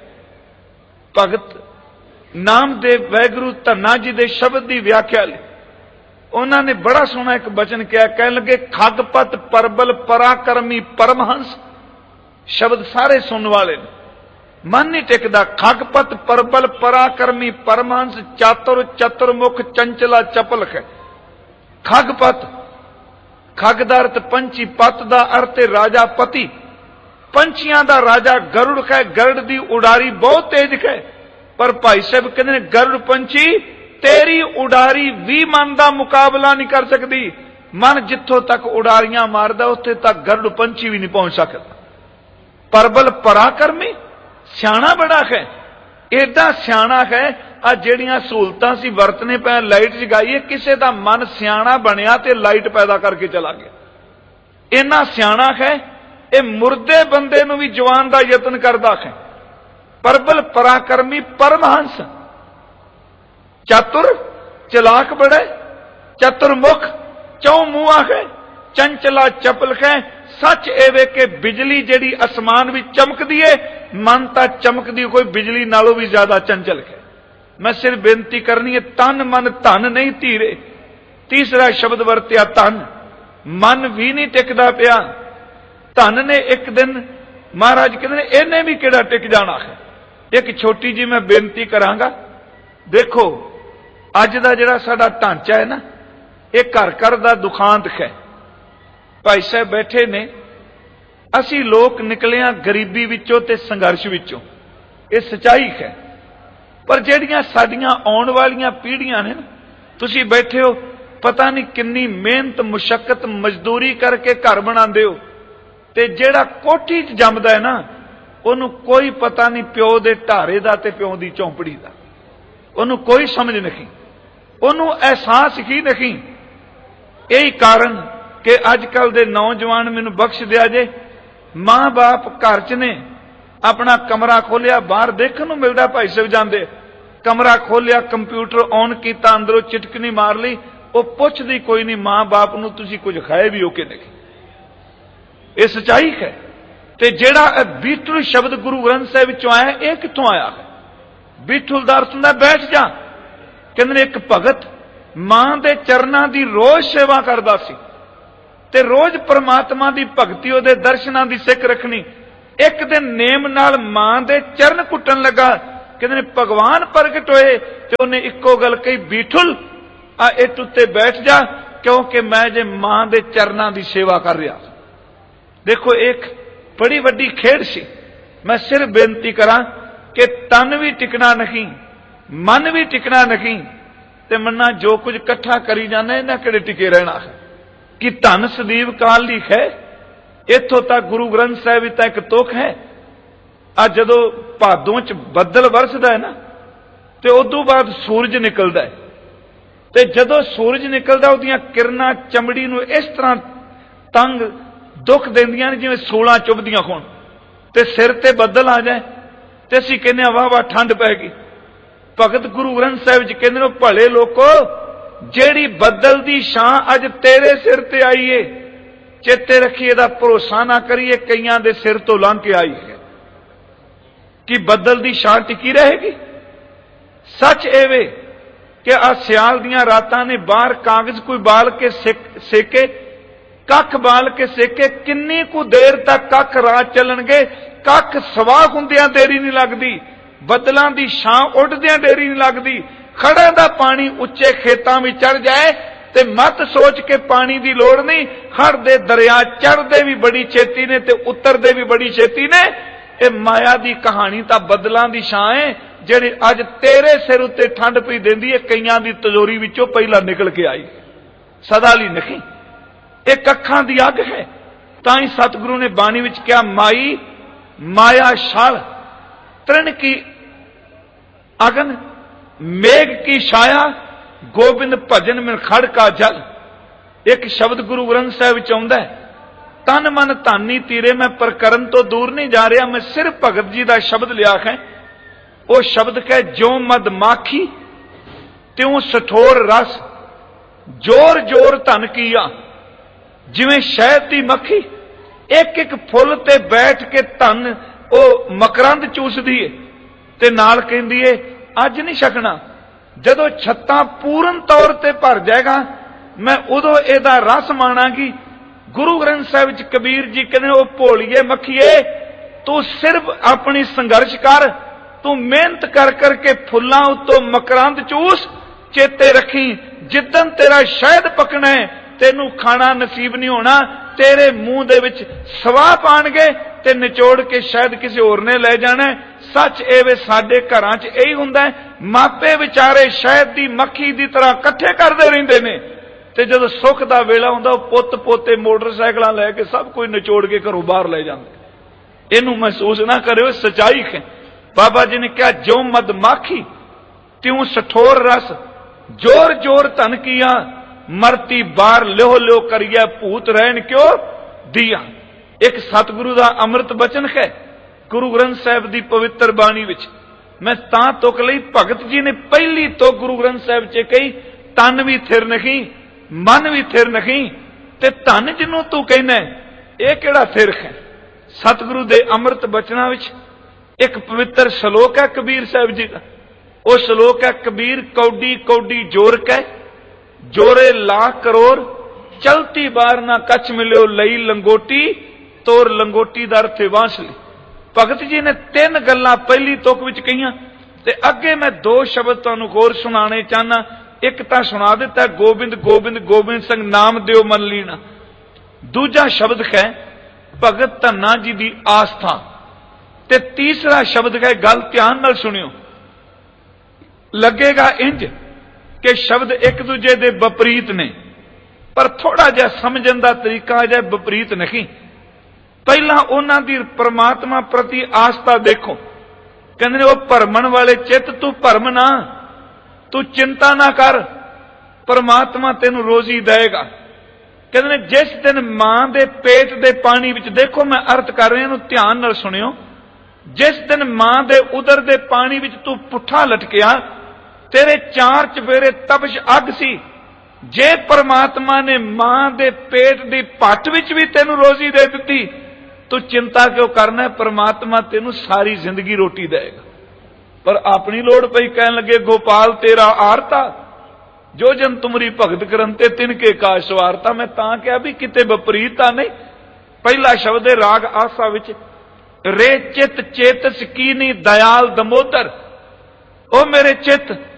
S2: ਭਗਤ ਨਾਮਦੇਵ ਵੈਗੁਰੂ ਧੰਨਾ ਜੀ ਦੇ ਸ਼ਬਦ ਦੀ ਵਿਆਖਿਆ ਲਈ ਉਹਨਾਂ ਨੇ ਬੜਾ ਸੋਹਣਾ ਇੱਕ ਬਚਨ ਕਿਹਾ। ਕਹਿਣ ਲੱਗੇ, ਖਗਪਤ ਪਰਬਲ ਪਰਾਕਰਮੀ ਪਰਮਹੰਸ। ਸ਼ਬਦ ਸਾਰੇ ਸੁਣਨ ਵਾਲੇ ਨੇ, ਮਨ ਨਹੀਂ ਟਿਕਦਾ। ਖਗਪਤ ਪਰਬਲ ਪਰਾਕਰਮੀ ਪਰਮਹੰਸ, ਚਾਤੁਰ ਚਤੁਰਮੁਖ ਚੰਚਲਾ ਚਪਲ ਹੈ। ਖਗਪਤ, ਖਗ ਦਾ ਅਰਥ ਪੰਛੀ, ਪਤ ਦਾ ਅਰਥ ਰਾਜਾ ਪਤੀ। ਪੰਛੀਆਂ ਦਾ ਰਾਜਾ ਗਰੁੜ ਹੈ। ਗਰੜ ਦੀ ਉਡਾਰੀ ਬਹੁਤ ਤੇਜ਼ ਹੈ। ਪਰ ਭਾਈ ਸਾਹਿਬ ਕਹਿੰਦੇ ਨੇ, ਗਰੁੜ ਪੰਛੀ ਤੇਰੀ ਉਡਾਰੀ ਵੀ ਮਨ ਦਾ ਮੁਕਾਬਲਾ ਨਹੀਂ ਕਰ ਸਕਦੀ। ਮਨ ਜਿੱਥੋਂ ਤੱਕ ਉਡਾਰੀਆਂ ਮਾਰਦਾ, ਉੱਥੇ ਤੱਕ ਗਰੁੜ ਪੰਛੀ ਵੀ ਨਹੀਂ ਪਹੁੰਚ ਸਕਦਾ। ਪਰਬਲ ਪਰਾਕਰਮੀ, ਸਿਆਣਾ ਬੜਾ ਹੈ। ਏਡਾ ਸਿਆਣਾ ਹੈ, ਆ ਜਿਹੜੀਆਂ ਸਹੂਲਤਾਂ ਸੀ ਵਰਤਨੇ ਪੈ, ਲਾਈਟ ਜਗਾਈਏ, ਕਿਸੇ ਦਾ ਮਨ ਸਿਆਣਾ ਬਣਿਆ ਤੇ ਲਾਈਟ ਪੈਦਾ ਕਰਕੇ ਚਲਾ ਗਿਆ। ਇੰਨਾ ਸਿਆਣਾ ਹੈ, ਇਹ ਮੁਰਦੇ ਬੰਦੇ ਨੂੰ ਵੀ ਜਵਾਨ ਦਾ ਯਤਨ ਕਰਦਾ ਹੈ। ਪਰਬਲ ਪਰਾਕਰਮੀ ਪਰਮਹੰਸ, ਚਾਤੁਰ ਚਲਾਕ ਬੜਾ, ਚਤੁਰਮੁਖ ਚੌ ਮੂੰਹਾਂ ਹੈ, ਚੰਚਲਾ ਚਪਲ ਹੈ। ਸੱਚ ਐਵੇਂ ਕਿ ਬਿਜਲੀ ਜਿਹੜੀ ਅਸਮਾਨ ਵਿੱਚ ਚਮਕਦੀ ਏ, ਮਨ ਤਾਂ ਚਮਕਦੀ ਕੋਈ ਬਿਜਲੀ ਨਾਲੋਂ ਵੀ ਜ਼ਿਆਦਾ ਚੰਚਲ ਹੈ। ਮੈਂ ਸਿਰਫ ਬੇਨਤੀ ਕਰਨੀ ਹੈ, ਤਨ ਮਨ ਧਨ ਨਹੀਂ ਧੀਰੇ। ਤੀਸਰਾ ਸ਼ਬਦ ਵਰਤਿਆ ਧਨ। ਮਨ ਵੀ ਨਹੀਂ ਟਿਕਦਾ ਪਿਆ। ਧਨ ਨੇ ਇੱਕ ਦਿਨ, ਮਹਾਰਾਜ ਕਹਿੰਦੇ ਨੇ, ਇਹਨੇ ਵੀ ਕਿਹੜਾ ਟਿਕ ਜਾਣਾ ਹੈ। ਇੱਕ ਛੋਟੀ ਜੀ ਮੈਂ ਬੇਨਤੀ ਕਰਾਂਗਾ। ਦੇਖੋ, ਅੱਜ ਦਾ ਜਿਹੜਾ ਸਾਡਾ ਢਾਂਚਾ ਹੈ ਨਾ, ਇਹ ਘਰ ਘਰ ਦਾ ਦੁਖਾਂਤ ਹੈ। ਭਾਈ ਸਾਹਿਬ ਬੈਠੇ ਨੇ, ਅਸੀਂ ਲੋਕ ਨਿਕਲਿਆ ਗਰੀਬੀ ਵਿੱਚੋਂ ਤੇ ਸੰਘਰਸ਼ ਵਿੱਚੋਂ, ਇਹ ਸਚਾਈ ਹੈ। ਪਰ ਜਿਹੜੀਆਂ ਸਾਡੀਆਂ ਆਉਣ ਵਾਲੀਆਂ ਪੀੜ੍ਹੀਆਂ ਨੇ ਨਾ, ਤੁਸੀਂ ਬੈਠੇ ਹੋ, ਪਤਾ ਨਹੀਂ ਕਿੰਨੀ ਮਿਹਨਤ ਮੁਸ਼ੱਕਤ ਮਜ਼ਦੂਰੀ ਕਰਕੇ ਘਰ ਬਣਾਉਂਦੇ ਹੋ, ਤੇ ਜਿਹੜਾ ਕੋਠੀ 'ਚ ਜੰਮਦਾ ਹੈ ਨਾ, ਉਹਨੂੰ ਕੋਈ ਪਤਾ ਨਹੀਂ ਪਿਓ ਦੇ ਢਾਰੇ ਦਾ ਤੇ ਪਿਓ ਦੀ ਚੌਂਪੜੀ ਦਾ। ਉਹਨੂੰ ਕੋਈ ਸਮਝ ਨਹੀਂ, ਉਹਨੂੰ ਅਹਿਸਾਸ ਹੀ ਨਹੀਂ। ਇਹੀ ਕਾਰਨ ਕਿ ਅੱਜ ਕੱਲ ਦੇ ਨੌਜਵਾਨ, ਮੈਨੂੰ ਬਖਸ਼ ਦਿਆ ਜੇ, ਮਾਂ ਬਾਪ ਘਰ 'ਚ ਨੇ, ਆਪਣਾ ਕਮਰਾ ਖੋਲਿਆ, ਬਾਹਰ ਦੇਖਣ ਨੂੰ ਮਿਲਦਾ ਭਾਈ ਸਾਹਿਬ ਜਾਂਦੇ, ਕਮਰਾ ਖੋਲਿਆ, ਕੰਪਿਊਟਰ ਔਨ ਕੀਤਾ, ਅੰਦਰੋਂ ਚਿਟਕਣੀ ਮਾਰ ਲਈ, ਉਹ ਪੁੱਛਦੀ ਕੋਈ ਨਹੀਂ ਮਾਂ ਬਾਪ ਨੂੰ, ਤੁਸੀਂ ਕੁਝ ਖਾਏ ਵੀ ਹੋ ਕੇ ਨਹੀਂ। ਇਹ ਸਚਾਈ ਹੈ। ਤੇ ਜਿਹੜਾ ਬੀਠਲ ਸ਼ਬਦ ਗੁਰੂ ਗ੍ਰੰਥ ਸਾਹਿਬ ਵਿੱਚੋਂ ਆਇਆ, ਇਹ ਕਿੱਥੋਂ ਆਇਆ ਹੈ? ਬੀਠਲ ਦਾ ਅਰਥ ਹੁੰਦਾ ਬੈਠ ਜਾ। ਕਹਿੰਦੇ ਨੇ, ਇੱਕ ਭਗਤ ਮਾਂ ਦੇ ਚਰਨਾਂ ਦੀ ਰੋਜ਼ ਸੇਵਾ ਕਰਦਾ ਸੀ, ਤੇ ਰੋਜ਼ ਪਰਮਾਤਮਾ ਦੀ ਭਗਤੀ, ਉਹਦੇ ਦਰਸ਼ਨਾਂ ਦੀ ਸਿੱਖ ਰੱਖਣੀ। एक दिन नेम नाल मां दे चरण कुटन लगा। कहते भगवान प्रगट होए ते उन्हें इक्को गल कही, बीठुल आ इट उत्ते बैठ जा, क्योंकि मैं जे मां दे चरनां दी सेवा कर रहा। देखो एक बड़ी वड्डी खेड सी। मैं सिर्फ बेनती करा कि तन भी टिकना नहीं, मन भी टिकना नहीं, ते मन्ना जो कुछ इकट्ठा करी जाने इन्हां किहड़े टिके रहना है। कि धन सदीव काल लिख है। इत्थों तक गुरु ग्रंथ साहिब विच तां इक तुख है। आ जदों भादों च बदल वरसदा है ना, ते उदों बाद सूरज निकलदा है, ते जदों सूरज निकलदा उहदियां किरनां चमड़ी नूं इस तरह तंग दुख देंदियां ने जिवें सूलां चुभदियां होण, ते सिर ते बदल आ जाए ते असीं कहने वाह वाह ठंड पै गई। भगत गुरु ग्रंथ साहिब जी कहते हैं, भले लोको जेड़ी बदल दी छां अज तेरे सिर ते आई है, चेते रखिए दा भरोसा ना करिए कईयां दे सिर तो लंघ के आई है। कि बदल दी छां टिकी रहेगी? सच एवे कि आ सियाल दियां रातां ने बाहर कागज कोई बाल के सेके, कख बाल के सेके, किन्नी कु देर तक कख राह चलणगे, कख सवाह हुंदियां देरी नहीं लगदी, बदलां दी छां उड़दियां देरी नहीं लगदी। खड़ा दा पानी उच्चे खेतां में चढ़ जाए ते मत सोच के पानी दी लोड़ नहीं, हड़ दे दरिया चढ़दे भी बड़ी छेती ने ते उतरदे भी बड़ी छेती ने। ये माया दी कहानी तां बदलां दी छां है जिहड़ी अज तेरे सिर उत्ते ठंड पई देंदी है, कईयां दी तिजोरी विचों पहिला निकल के आई, सदा लई नहीं। एक अखां दी अग है। तां ही सतगुरु ने बाणी विच कहा, माई माया शाल तृण की अगन, मेघ की छाया, गोबिंद भजन में खड़ का जल। एक शब्द गुरु ग्रंथ साहिब विच आउंदा है, तन मन धानी तीरे। मैं प्रकरण तो दूर नहीं जा रहा, मैं सिर्फ भगत जी का शब्द लिया है। वो शब्द कह, ज्यों मद माखी त्यों सठोर रस, जोर जोर धन किया, जिवें शहद की मक्खी एक एक फुल ते बैठ के धन वो मकरंद चूसदी है ते नाल कहंदी है अज नहीं छकना, जदों छत्तां पूर्ण तौर ते भर जाएगा मैं उदों इहदा रस माणांगी। गुरु ग्रंथ साहिब च कबीर जी कहते, वो भोलीए मक्खीए तू सिर्फ अपनी संघर्ष कर, तू मेहनत कर करके फुल्लां उत्तों मकरंद चूस, चेते रखी जिद्दन तेरा शहद पकना है तेनू खाना नसीब नहीं होना, तेरे मुंह दे विच सवाह पाणगे ते निचोड़ के शायद किसी होर ने ले जाना। सच एवे साडे घरां च यही हुंदा है, मापे विचारे शहद दी मक्खी दी तरह इकट्ठे करदे रहिंदे ने, ते जदों सुख दा वेला हुंदा पुत्त पोते मोटरसाइकिलां लैके सब कोई निचोड़ के घरों बाहर ले जांदे। इहनूं महसूस ना करियो, सच्चाई है। बाबा जी ने कहा, ज्यों मद माखी त्यों सठोर रस, जोर जोर धन किया, मरती बार ल्यो ल्यो करिए भूत रहन क्यों दिया। एक सतगुरु दा अमृत बचन है गुरु ग्रंथ साहिब दी पवित्र बाणी विच। मैं तां तुक लई, भगत जी ने पहली तो गुरु ग्रंथ साहिब च कही, तन भी थिर नहीं, मन भी थिर नहीं, ते धन जिन्हों तू कहना यह किहड़ा थिर है। सतगुरु दे अमृत बचना विच एक पवित्र श्लोक है कबीर साहिब जी का। वह श्लोक है, कबीर कौडी कौडी जोर कै, जोरे लाख करोड़, चलती बार ना कछ मिलियो लई लंगोटी, तोर लंगोटी दा अर्थ बांसली। भगत जी ने तीन गल्लां पहली तुक विच कहियां, ते अगे मैं दो शब्द तुहानूं होर सुनाने चाहना। एक तां सुना दिता, गोबिंद गोबिंद गोबिंद संग नाम दियो मन लीना। दूजा शब्द है भगत धन्ना जी दी आस्था, ते तीसरा शब्द है, गल ध्यान नाल सुनियो, लगेगा इंज कि शब्द एक दूजे दे विपरीत ने, पर थोड़ा जिहा समझण दा तरीका है विपरीत नहीं। पहला उन्हां दी परमात्मा प्रति आस्था देखो। कहंदे ने, वो भरमण वाले चित तू भरम ना, तू चिंता ना कर, परमात्मा तेनू रोजी देगा। कहंदे ने, जिस दिन मां दे पेट दे पानी विच, देखो मैं अर्थ कर रहा हूं, ध्यान नाल सुनियो, जिस दिन मां दे उदर दे पानी विच तू पुठा लटकिया, तेरे चार चफेरे तपश अग सी। जे परमात्मा ने मां दे पेट दी पट विच भी तेनू रोजी दे दिती, तू चिंता क्यों करना है, परमात्मा तेनू सारी जिंदगी रोटी देगा। पर अपनी लोड़ पई कहन लगे, गोपाल तेरा आरता, जो जन तुमरी भगत करंते तिनके का सवारता। मैं तां कहा भी किते विपरीतता नहीं। पहला शब्द है राग आसा विच, ਰੇ ਚਿਤ ਚੇਤਸ ਕੀਨੀ ਦਇਆਲ ਦਮੋਦਰ। ਉਹ ਮੇਰੇ ਚਿੱਤ